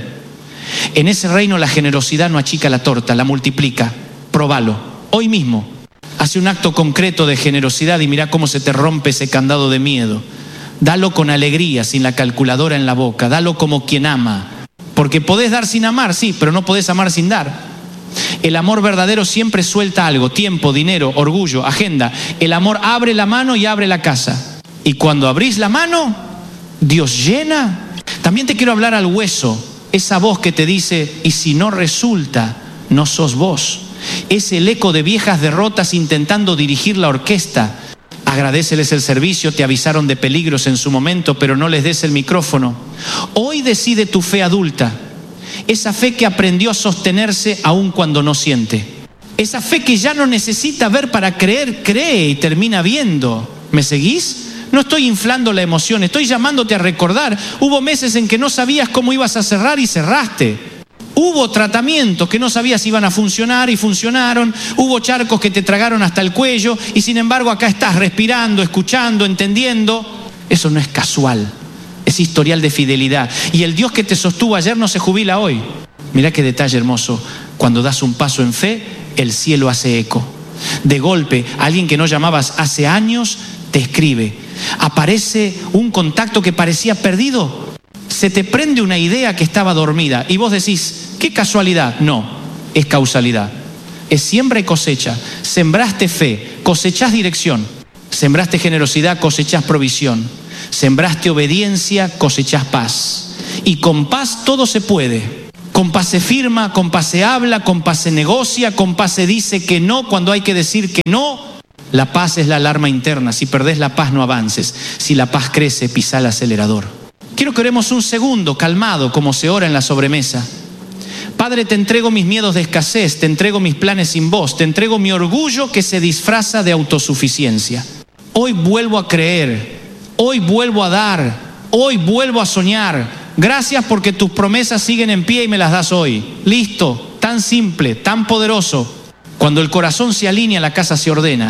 En ese reino la generosidad no achica la torta, la multiplica. Probalo. Hoy mismo. Hace un acto concreto de generosidad y mirá cómo se te rompe ese candado de miedo. Dalo con alegría, sin la calculadora en la boca. Dalo como quien ama. Porque podés dar sin amar, sí, pero no podés amar sin dar. El amor verdadero siempre suelta algo: tiempo, dinero, orgullo, agenda. El amor abre la mano y abre la casa. Y cuando abrís la mano, Dios llena. También te quiero hablar al hueso. Esa voz que te dice: y si no resulta, no sos vos. Es el eco de viejas derrotas intentando dirigir la orquesta. Agradéceles el servicio, te avisaron de peligros en su momento, pero no les des el micrófono. Hoy decide tu fe adulta. Esa fe que aprendió a sostenerse aun cuando no siente. Esa fe que ya no necesita ver para creer, cree y termina viendo. ¿Me seguís? No estoy inflando la emoción, estoy llamándote a recordar. Hubo meses en que no sabías cómo ibas a cerrar y cerraste. Hubo tratamientos que no sabías si iban a funcionar y funcionaron. Hubo charcos que te tragaron hasta el cuello y sin embargo acá estás respirando, escuchando, entendiendo. Eso no es casual. Es historial de fidelidad. Y el Dios que te sostuvo ayer no se jubila hoy. Mirá qué detalle hermoso. Cuando das un paso en fe, el cielo hace eco. De golpe, alguien que no llamabas hace años te escribe. Aparece un contacto que parecía perdido. Se te prende una idea que estaba dormida. Y vos decís: ¿qué casualidad? No, es causalidad. Es siembra y cosecha. Sembraste fe, cosechás dirección. Sembraste generosidad, cosechás provisión. Sembraste obediencia, cosechás paz. Y con paz todo se puede. Con paz se firma, con paz se habla, con paz se negocia, con paz se dice que no cuando hay que decir que no. La paz es la alarma interna. Si perdés la paz no avances. Si la paz crece, pisá el acelerador. Quiero que oremos un segundo, calmado, como se ora en la sobremesa. Padre, te entrego mis miedos de escasez, te entrego mis planes sin vos, te entrego mi orgullo que se disfraza de autosuficiencia. Hoy vuelvo a creer, hoy vuelvo a dar, hoy vuelvo a soñar. Gracias porque tus promesas siguen en pie y me las das hoy. Listo, tan simple, tan poderoso. Cuando el corazón se alinea, la casa se ordena.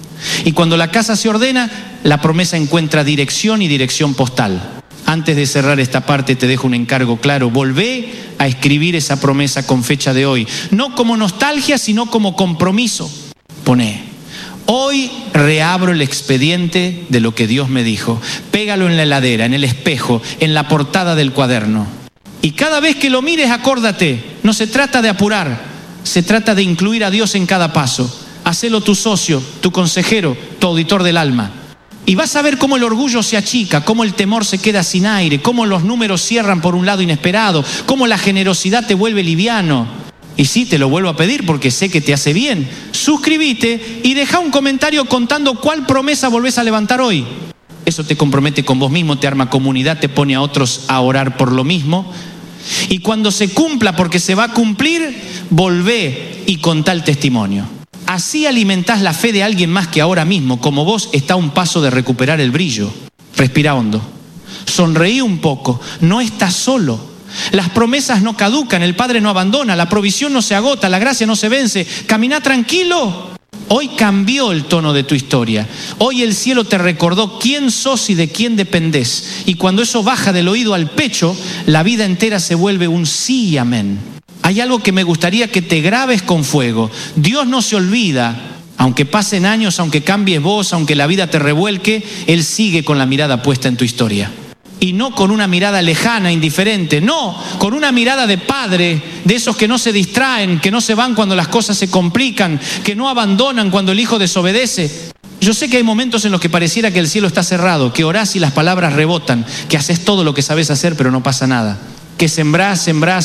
Y cuando la casa se ordena, la promesa encuentra dirección y dirección postal. Antes de cerrar esta parte te dejo un encargo claro. Volvé a escribir esa promesa con fecha de hoy. No como nostalgia, sino como compromiso. Poné: Hoy reabro el expediente de lo que Dios me dijo. Pégalo en la heladera, en el espejo, en la portada del cuaderno. Y cada vez que lo mires, acórdate, no se trata de apurar, se trata de incluir a Dios en cada paso. Hacelo tu socio, tu consejero, tu auditor del alma. Y vas a ver cómo el orgullo se achica, cómo el temor se queda sin aire, cómo los números cierran por un lado inesperado, cómo la generosidad te vuelve liviano. Y sí, te lo vuelvo a pedir porque sé que te hace bien. Suscríbete y deja un comentario contando cuál promesa volvés a levantar hoy. Eso te compromete con vos mismo, te arma comunidad, te pone a otros a orar por lo mismo. Y cuando se cumpla, porque se va a cumplir, volvé y contá el testimonio. Así alimentás la fe de alguien más que ahora mismo, como vos, está a un paso de recuperar el brillo. Respira hondo. Sonreí un poco. No estás solo. Las promesas no caducan, el Padre no abandona, la provisión no se agota, la gracia no se vence. Camina tranquilo. Hoy cambió el tono de tu historia. Hoy el cielo te recordó quién sos y de quién dependés. Y cuando eso baja del oído al pecho, la vida entera se vuelve un sí y amén. Hay algo que me gustaría que te grabes con fuego. Dios no se olvida, aunque pasen años, aunque cambies vos, aunque la vida te revuelque, Él sigue con la mirada puesta en tu historia. Y no con una mirada lejana, indiferente, no, con una mirada de padre, de esos que no se distraen, que no se van cuando las cosas se complican, que no abandonan cuando el hijo desobedece. Yo sé que hay momentos en los que pareciera que el cielo está cerrado, que orás y las palabras rebotan, que haces todo lo que sabes hacer pero no pasa nada, que sembrás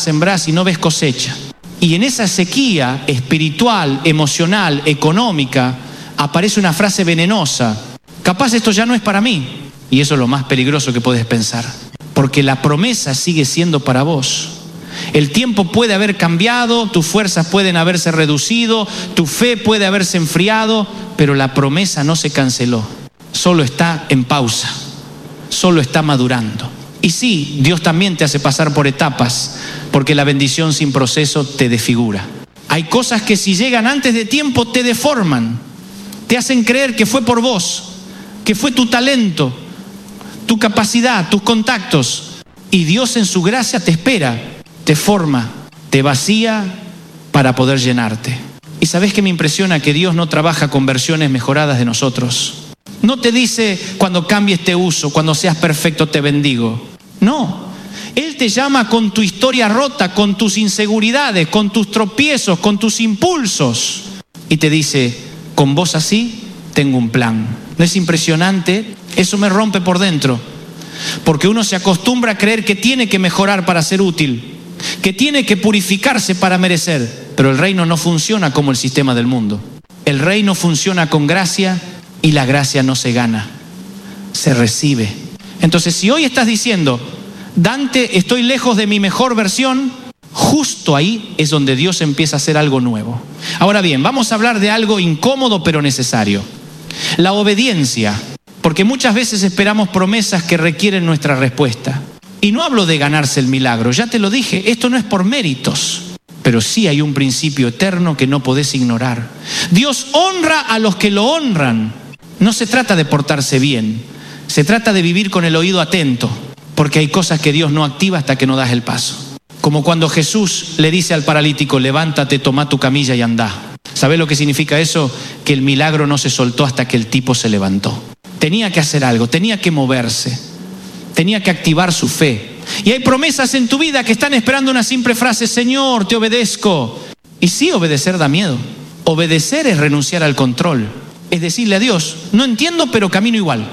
y no ves cosecha. Y en esa sequía espiritual, emocional, económica, aparece una frase venenosa: capaz esto ya no es para mí. Y eso es lo más peligroso que puedes pensar, porque la promesa sigue siendo para vos. El tiempo puede haber cambiado, tus fuerzas pueden haberse reducido, tu fe puede haberse enfriado, pero la promesa no se canceló, solo está en pausa, solo está madurando. Y sí, Dios también te hace pasar por etapas, porque la bendición sin proceso te desfigura. Hay cosas que si llegan antes de tiempo te deforman, te hacen creer que fue por vos, que fue tu talento, tu capacidad, tus contactos. Y Dios en su gracia te espera, te forma, te vacía para poder llenarte. Y ¿sabés qué me impresiona? Que Dios no trabaja con versiones mejoradas de nosotros. No te dice: cuando cambies te uso, cuando seas perfecto te bendigo. No, Él te llama con tu historia rota, con tus inseguridades, con tus tropiezos, con tus impulsos. Y te dice: con vos así tengo un plan. ¿No es impresionante? Eso me rompe por dentro, porque uno se acostumbra a creer que tiene que mejorar para ser útil, que tiene que purificarse para merecer. Pero el reino no funciona como el sistema del mundo. El reino funciona con gracia, y la gracia no se gana, se recibe. Entonces, si hoy estás diciendo: Dante, estoy lejos de mi mejor versión, justo ahí es donde Dios empieza a hacer algo nuevo. Ahora bien, vamos a hablar de algo incómodo pero necesario: la obediencia. Porque muchas veces esperamos promesas que requieren nuestra respuesta. Y no hablo de ganarse el milagro, ya te lo dije, esto no es por méritos. Pero sí hay un principio eterno que no podés ignorar. Dios honra a los que lo honran. No se trata de portarse bien, se trata de vivir con el oído atento, porque hay cosas que Dios no activa hasta que no das el paso. Como cuando Jesús le dice al paralítico: levántate, toma tu camilla y andá. ¿Sabés lo que significa eso? Que el milagro no se soltó hasta que el tipo se levantó. Tenía que hacer algo, tenía que moverse, tenía que activar su fe. Y hay promesas en tu vida que están esperando una simple frase: Señor, te obedezco. Y sí, obedecer da miedo. Obedecer es renunciar al control. Es decirle a Dios: no entiendo, pero camino igual.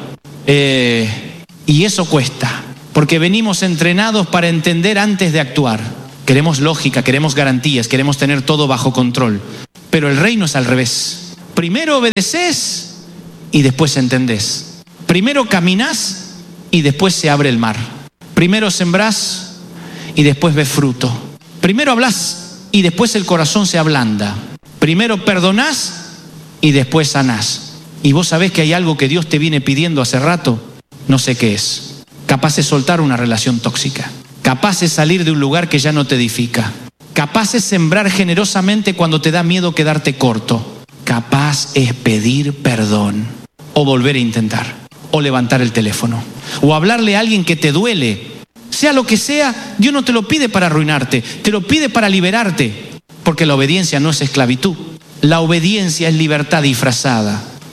Y eso cuesta, porque venimos entrenados para entender antes de actuar. Queremos lógica, queremos garantías, queremos tener todo bajo control. Pero el reino es al revés. Primero obedeces y después entendés. Primero caminás y después se abre el mar. Primero sembrás y después ves fruto. Primero hablás y después el corazón se ablanda. Primero perdonás y después sanás. Y vos sabés que hay algo que Dios te viene pidiendo hace rato. No sé qué es. Capaz es soltar una relación tóxica. Capaz es salir de un lugar que ya no te edifica. Capaz es sembrar generosamente cuando te da miedo quedarte corto. Capaz es pedir perdón, o volver a intentar, o levantar el teléfono, o hablarle a alguien que te duele. Sea lo que sea, Dios no te lo pide para arruinarte, te lo pide para liberarte, porque la obediencia no es esclavitud. La obediencia es libertad disfrazada.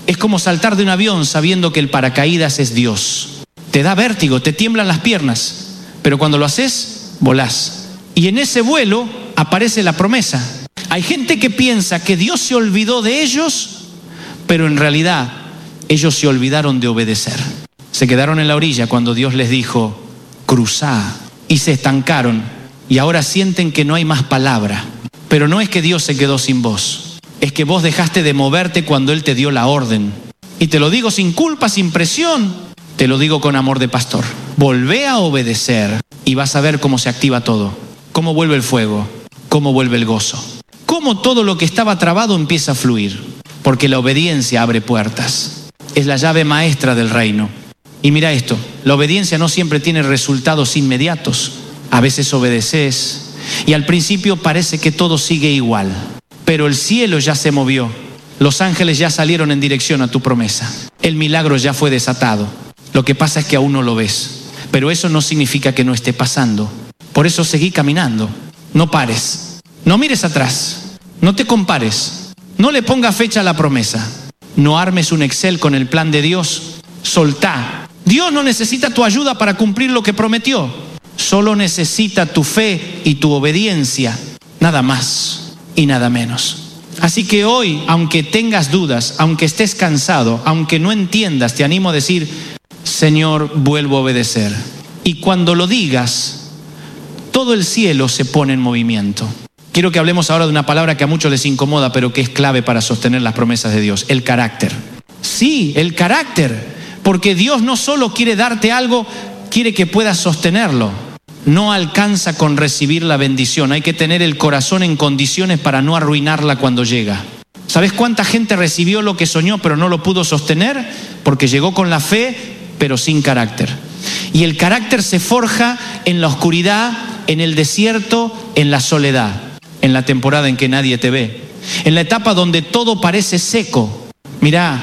Es como saltar de un avión sabiendo que el paracaídas es Dios. Te da vértigo, te tiemblan las piernas, pero cuando lo haces, volás. Y en ese vuelo aparece la promesa. Hay gente que piensa que Dios se olvidó de ellos, pero en realidad ellos se olvidaron de obedecer. Se quedaron en la orilla cuando Dios les dijo, cruzá, y se estancaron. Y ahora sienten que no hay más palabra. Pero no es que Dios se quedó sin vos, es que vos dejaste de moverte cuando Él te dio la orden. Y te lo digo sin culpa, sin presión, te lo digo con amor de pastor. Volvé a obedecer y vas a ver cómo se activa todo. Cómo vuelve el fuego, cómo vuelve el gozo. Cómo todo lo que estaba trabado empieza a fluir. Porque la obediencia abre puertas. Es la llave maestra del reino. Y mira esto, la obediencia no siempre tiene resultados inmediatos. A veces obedeces y al principio parece que todo sigue igual. Pero el cielo ya se movió. Los ángeles ya salieron en dirección a tu promesa. El milagro ya fue desatado. Lo que pasa es que aún no lo ves. Pero eso no significa que no esté pasando. Por eso seguí caminando. No pares. No mires atrás. No te compares. No le pongas fecha a la promesa. No armes un Excel con el plan de Dios. Soltá. Dios no necesita tu ayuda para cumplir lo que prometió. Solo necesita tu fe y tu obediencia. Nada más y nada menos. Así que hoy, aunque tengas dudas, aunque estés cansado, aunque no entiendas, te animo a decir, Señor, vuelvo a obedecer. Y cuando lo digas, todo el cielo se pone en movimiento. Quiero que hablemos ahora de una palabra que a muchos les incomoda, pero que es clave para sostener las promesas de Dios: el carácter. Sí, el carácter. Porque Dios no solo quiere darte algo, quiere que puedas sostenerlo. No alcanza con recibir la bendición. Hay que tener el corazón en condiciones para no arruinarla cuando llega. ¿Sabes cuánta gente recibió lo que soñó pero no lo pudo sostener? Porque llegó con la fe, pero sin carácter. Y el carácter se forja en la oscuridad, en el desierto, en la soledad. En la temporada en que nadie te ve. En la etapa donde todo parece seco. Mirá,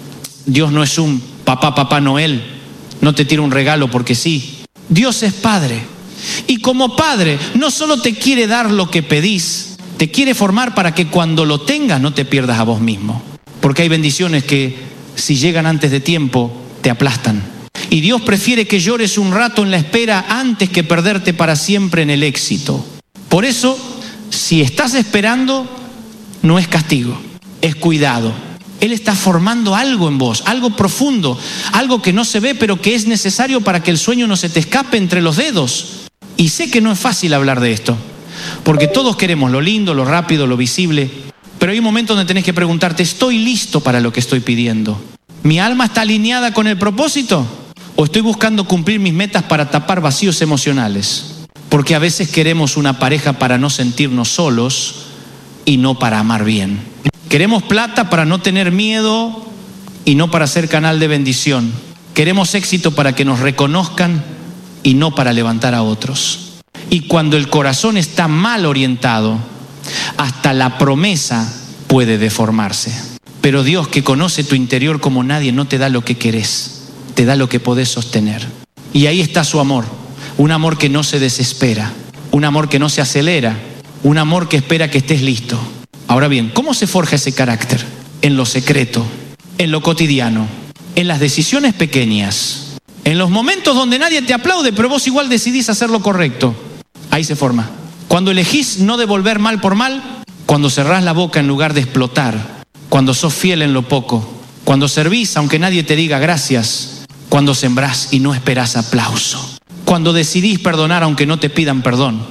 Dios no es un Papá Noel. No te tira un regalo porque sí. Dios es Padre. Y como Padre, no solo te quiere dar lo que pedís, te quiere formar para que cuando lo tengas no te pierdas a vos mismo. Porque hay bendiciones que, si llegan antes de tiempo, te aplastan. Y Dios prefiere que llores un rato en la espera antes que perderte para siempre en el éxito. Por eso, si estás esperando, no es castigo, es cuidado. Él está formando algo en vos, algo profundo, algo que no se ve, pero que es necesario para que el sueño no se te escape entre los dedos. Y sé que no es fácil hablar de esto, porque todos queremos lo lindo, lo rápido, lo visible, pero hay un momento donde tenés que preguntarte, ¿estoy listo para lo que estoy pidiendo? ¿Mi alma está alineada con el propósito? ¿O estoy buscando cumplir mis metas para tapar vacíos emocionales? Porque a veces queremos una pareja para no sentirnos solos y no para amar bien. Queremos plata para no tener miedo y no para ser canal de bendición. Queremos éxito para que nos reconozcan y no para levantar a otros. Y cuando el corazón está mal orientado, hasta la promesa puede deformarse. Pero Dios, que conoce tu interior como nadie, no te da lo que querés, te da lo que podés sostener. Y ahí está su amor, un amor que no se desespera, un amor que no se acelera, un amor que espera que estés listo. Ahora bien, ¿cómo se forja ese carácter? En lo secreto, en lo cotidiano, en las decisiones pequeñas, en los momentos donde nadie te aplaude, pero vos igual decidís hacer lo correcto. Ahí se forma. Cuando elegís no devolver mal por mal, cuando cerrás la boca en lugar de explotar, cuando sos fiel en lo poco, cuando servís aunque nadie te diga gracias, cuando sembrás y no esperás aplauso, cuando decidís perdonar aunque no te pidan perdón.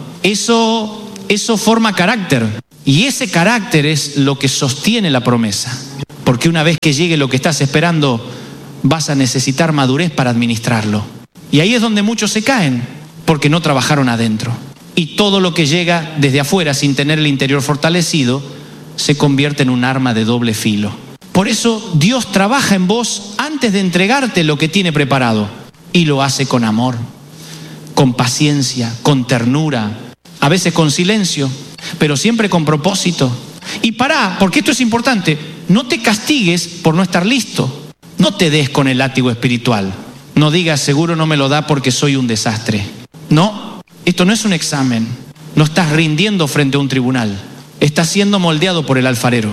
Eso forma carácter. Y ese carácter es lo que sostiene la promesa. Porque una vez que llegue lo que estás esperando, vas a necesitar madurez para administrarlo. Y ahí es donde muchos se caen, porque no trabajaron adentro. Y todo lo que llega desde afuera sin tener el interior fortalecido, se convierte en un arma de doble filo. Por eso Dios trabaja en vos antes de entregarte lo que tiene preparado. Y lo hace con amor, con paciencia, con ternura, a veces con silencio, pero siempre con propósito. Y pará, porque esto es importante, no te castigues por no estar listo. No te des con el látigo espiritual. No digas, seguro no me lo da porque soy un desastre. No, esto no es un examen. No estás rindiendo frente a un tribunal. Estás siendo moldeado por el alfarero.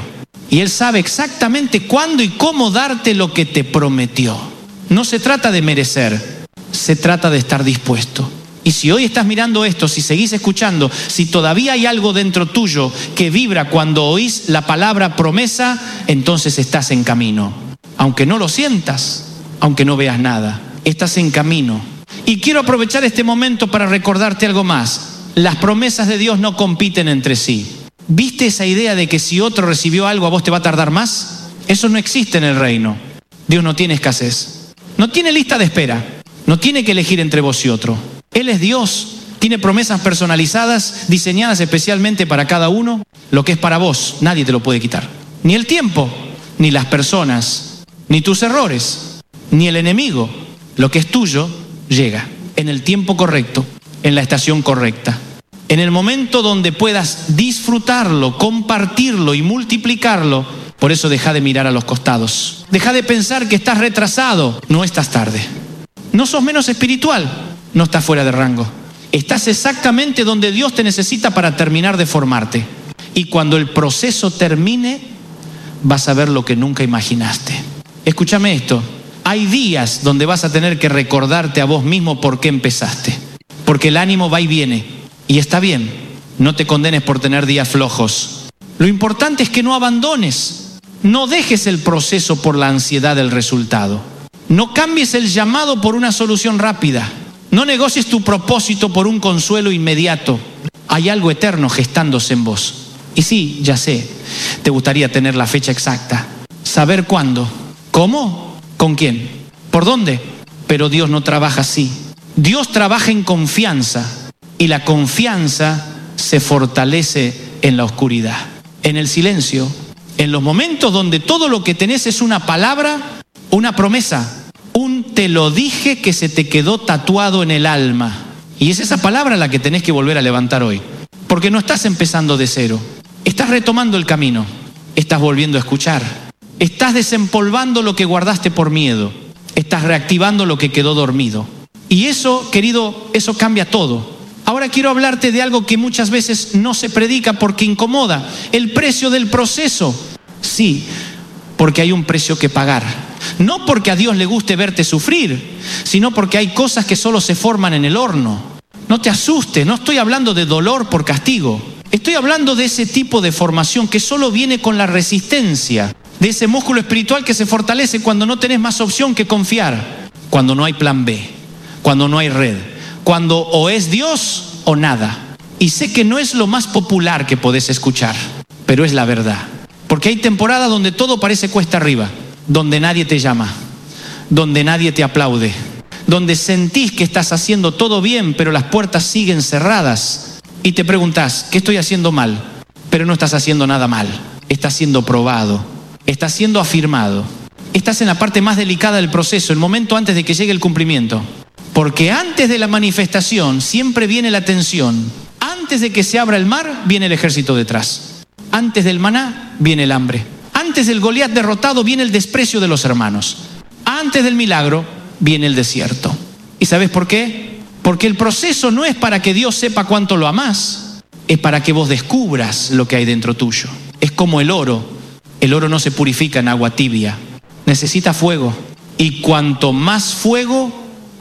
Y Él sabe exactamente cuándo y cómo darte lo que te prometió. No se trata de merecer, se trata de estar dispuesto. Y si hoy estás mirando esto, si seguís escuchando, si todavía hay algo dentro tuyo que vibra cuando oís la palabra promesa, entonces estás en camino. Aunque no lo sientas, aunque no veas nada, estás en camino. Y quiero aprovechar este momento para recordarte algo más. Las promesas de Dios no compiten entre sí. ¿Viste esa idea de que si otro recibió algo a vos te va a tardar más? Eso no existe en el reino. Dios no tiene escasez. No tiene lista de espera. No tiene que elegir entre vos y otro. Él es Dios. Tiene promesas personalizadas, diseñadas especialmente para cada uno. Lo que es para vos, nadie te lo puede quitar. Ni el tiempo, ni las personas, ni tus errores, ni el enemigo. Lo que es tuyo llega en el tiempo correcto, en la estación correcta. En el momento donde puedas disfrutarlo, compartirlo y multiplicarlo. Por eso deja de mirar a los costados. Deja de pensar que estás retrasado. No estás tarde. No sos menos espiritual. No estás fuera de rango. Estás exactamente donde Dios te necesita para terminar de formarte. Y cuando el proceso termine, vas a ver lo que nunca imaginaste. Escúchame esto. Hay días donde vas a tener que recordarte a vos mismo por qué empezaste. Porque el ánimo va y viene. Y está bien. No te condenes por tener días flojos. Lo importante es que no abandones. No dejes el proceso por la ansiedad del resultado. No cambies el llamado por una solución rápida. No negocies tu propósito por un consuelo inmediato. Hay algo eterno gestándose en vos. Y sí, ya sé, te gustaría tener la fecha exacta. Saber cuándo. ¿Cómo? ¿Con quién? ¿Por dónde? Pero Dios no trabaja así. Dios trabaja en confianza. Y la confianza se fortalece en la oscuridad, en el silencio, en los momentos donde todo lo que tenés es una palabra, una promesa, un te lo dije que se te quedó tatuado en el alma. Y es esa palabra la que tenés que volver a levantar hoy. Porque no estás empezando de cero. Estás retomando el camino. Estás volviendo a escuchar. Estás desempolvando lo que guardaste por miedo. Estás reactivando lo que quedó dormido. Y eso, querido, eso cambia todo. Ahora quiero hablarte de algo que muchas veces no se predica porque incomoda. El precio del proceso. Sí, porque hay un precio que pagar. No porque a Dios le guste verte sufrir, sino porque hay cosas que solo se forman en el horno. No te asustes, no estoy hablando de dolor por castigo. Estoy hablando de ese tipo de formación que solo viene con la resistencia. De ese músculo espiritual que se fortalece cuando no tenés más opción que confiar. Cuando no hay plan B. Cuando no hay red. Cuando o es Dios o nada. Y sé que no es lo más popular que podés escuchar, pero es la verdad. Porque hay temporadas donde todo parece cuesta arriba, donde nadie te llama, donde nadie te aplaude, donde sentís que estás haciendo todo bien, pero las puertas siguen cerradas. Y te preguntás, ¿qué estoy haciendo mal? Pero no estás haciendo nada mal. Estás siendo probado, estás siendo afirmado. Estás en la parte más delicada del proceso, el momento antes de que llegue el cumplimiento. Porque antes de la manifestación siempre viene la tensión. Antes de que se abra el mar, viene el ejército detrás. Antes del maná, viene el hambre. Antes del Goliat derrotado, viene el desprecio de los hermanos. Antes del milagro, viene el desierto. ¿Y sabes por qué? Porque el proceso no es para que Dios sepa cuánto lo amás. Es para que vos descubras lo que hay dentro tuyo. Es como el oro. El oro no se purifica en agua tibia. Necesita fuego. Y cuanto más fuego,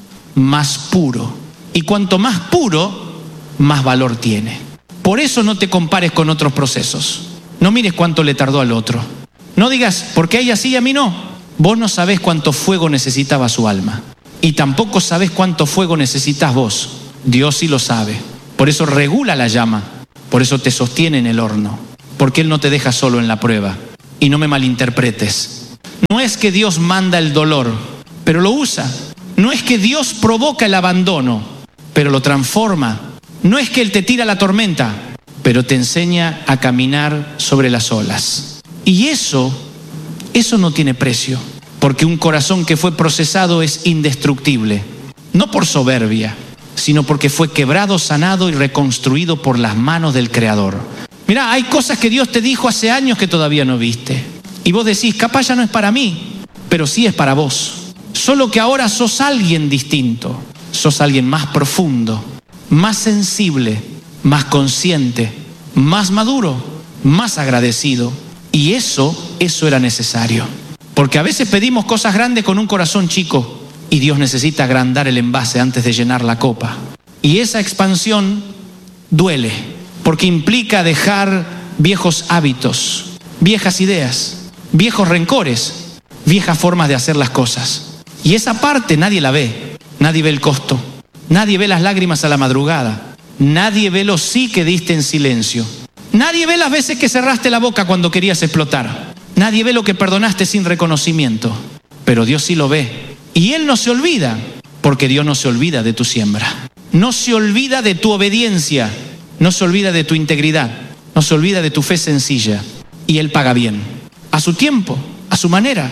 más puro. Y cuanto más puro, más valor tiene. Por eso no te compares con otros procesos. No mires cuánto le tardó al otro. No digas, ¿por qué a ella sí y a mí no? Vos no sabés cuánto fuego necesitaba su alma. Y tampoco sabés cuánto fuego necesitas vos. Dios sí lo sabe. Por eso regula la llama. Por eso te sostiene en el horno. Porque Él no te deja solo en la prueba. Y no me malinterpretes. No es que Dios manda el dolor, pero lo usa. No es que Dios provoca el abandono, pero lo transforma. No es que Él te tira la tormenta, pero te enseña a caminar sobre las olas. Y eso no tiene precio, porque un corazón que fue procesado es indestructible. No por soberbia, sino porque fue quebrado, sanado y reconstruido por las manos del Creador. Mirá, hay cosas que Dios te dijo hace años que todavía no viste. Y vos decís, capaz ya no es para mí, pero sí es para vos. Solo que ahora sos alguien distinto, sos alguien más profundo, más sensible, más consciente, más maduro, más agradecido. Y eso era necesario. Porque a veces pedimos cosas grandes con un corazón chico y Dios necesita agrandar el envase antes de llenar la copa. Y esa expansión duele, porque implica dejar viejos hábitos, viejas ideas, viejos rencores, viejas formas de hacer las cosas. Y esa parte nadie la ve, nadie ve el costo, nadie ve las lágrimas a la madrugada, nadie ve los sí que diste en silencio, nadie ve las veces que cerraste la boca cuando querías explotar, nadie ve lo que perdonaste sin reconocimiento, pero Dios sí lo ve. Y Él no se olvida, porque Dios no se olvida de tu siembra, no se olvida de tu obediencia, no se olvida de tu integridad, no se olvida de tu fe sencilla. Y Él paga bien, a su tiempo, a su manera,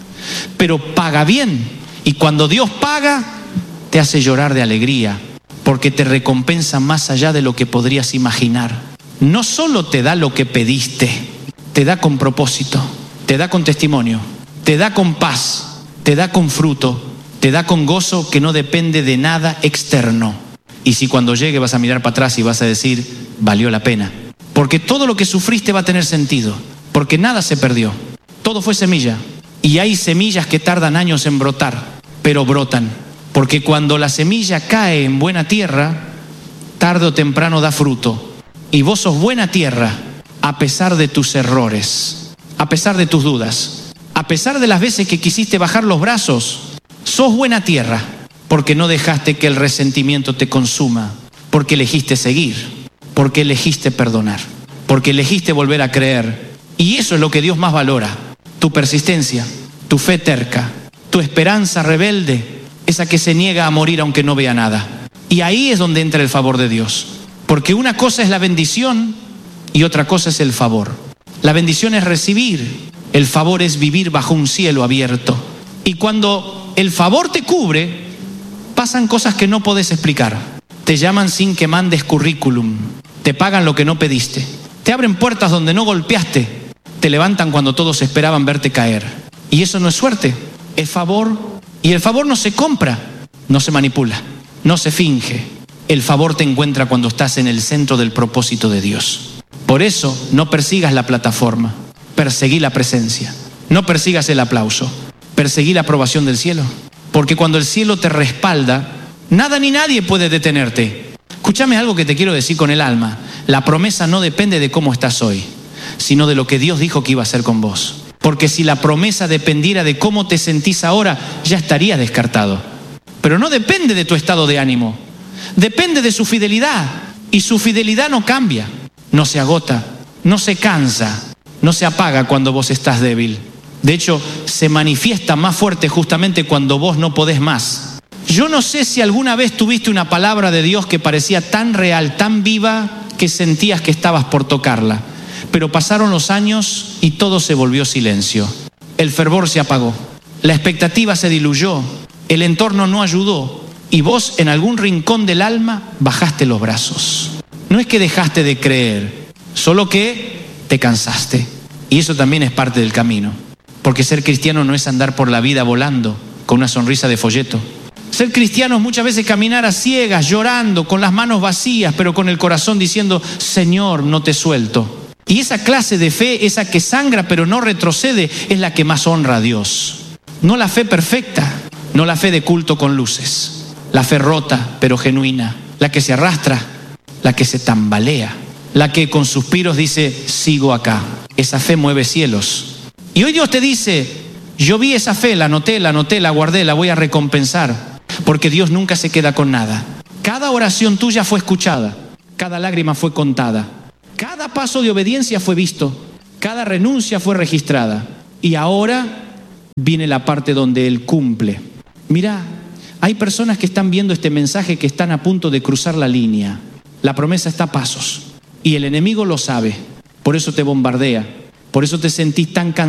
pero paga bien. Y cuando Dios paga, te hace llorar de alegría, porque te recompensa más allá de lo que podrías imaginar. No solo te da lo que pediste, te da con propósito, te da con testimonio, te da con paz, te da con fruto, te da con gozo que no depende de nada externo. Y si cuando llegue vas a mirar para atrás y vas a decir, valió la pena. Porque todo lo que sufriste va a tener sentido, porque nada se perdió, todo fue semilla. Y hay semillas que tardan años en brotar, pero brotan. Porque cuando la semilla cae en buena tierra, tarde o temprano da fruto. Y vos sos buena tierra, a pesar de tus errores, a pesar de tus dudas, a pesar de las veces que quisiste bajar los brazos. Sos buena tierra, porque no dejaste que el resentimiento te consuma, porque elegiste seguir, porque elegiste perdonar, porque elegiste volver a creer. Y eso es lo que Dios más valora: tu persistencia, tu fe terca, tu esperanza rebelde, esa que se niega a morir aunque no vea nada. Y ahí es donde entra el favor de Dios, porque una cosa es la bendición y otra cosa es el favor. La bendición es recibir, el favor es vivir bajo un cielo abierto. Y cuando el favor te cubre, pasan cosas que no podés explicar. Te llaman sin que mandes currículum, te pagan lo que no pediste, te abren puertas donde no golpeaste, te levantan cuando todos esperaban verte caer. Y eso no es suerte, es favor. Y el favor no se compra, no se manipula, no se finge. El favor te encuentra cuando estás en el centro del propósito de Dios. Por eso no persigas la plataforma, perseguí la presencia. No persigas el aplauso, perseguí la aprobación del cielo. Porque cuando el cielo te respalda, nada ni nadie puede detenerte. Escúchame algo que te quiero decir con el alma. La promesa no depende de cómo estás hoy, sino de lo que Dios dijo que iba a hacer con vos. Porque si la promesa dependiera de cómo te sentís ahora, ya estarías descartado. Pero no depende de tu estado de ánimo, depende de su fidelidad. Y su fidelidad no cambia, no se agota, no se cansa, no se apaga cuando vos estás débil. De hecho, se manifiesta más fuerte justamente cuando vos no podés más. Yo no sé si alguna vez tuviste una palabra de Dios que parecía tan real, tan viva, que sentías que estabas por tocarla. Pero pasaron los años y todo se volvió silencio. El fervor se apagó, la expectativa se diluyó, el entorno no ayudó y vos en algún rincón del alma bajaste los brazos. No es que dejaste de creer, solo que te cansaste. Y eso también es parte del camino. Porque ser cristiano no es andar por la vida volando con una sonrisa de folleto. Ser cristiano es muchas veces caminar a ciegas, llorando, con las manos vacías, pero con el corazón diciendo, Señor, no te suelto. Y esa clase de fe, esa que sangra pero no retrocede, es la que más honra a Dios. No la fe perfecta, no la fe de culto con luces, la fe rota pero genuina, la que se arrastra, la que se tambalea, la que con suspiros dice, sigo acá. Esa fe mueve cielos. Y hoy Dios te dice, yo vi esa fe, la anoté, la guardé, la voy a recompensar, porque Dios nunca se queda con nada. Cada oración tuya fue escuchada, cada lágrima fue contada, cada paso de obediencia fue visto, cada renuncia fue registrada. Y ahora viene la parte donde Él cumple. Mira, hay personas que están viendo este mensaje que están a punto de cruzar la línea. La promesa está a pasos y el enemigo lo sabe. Por eso te bombardea, por eso te sentís tan cansado.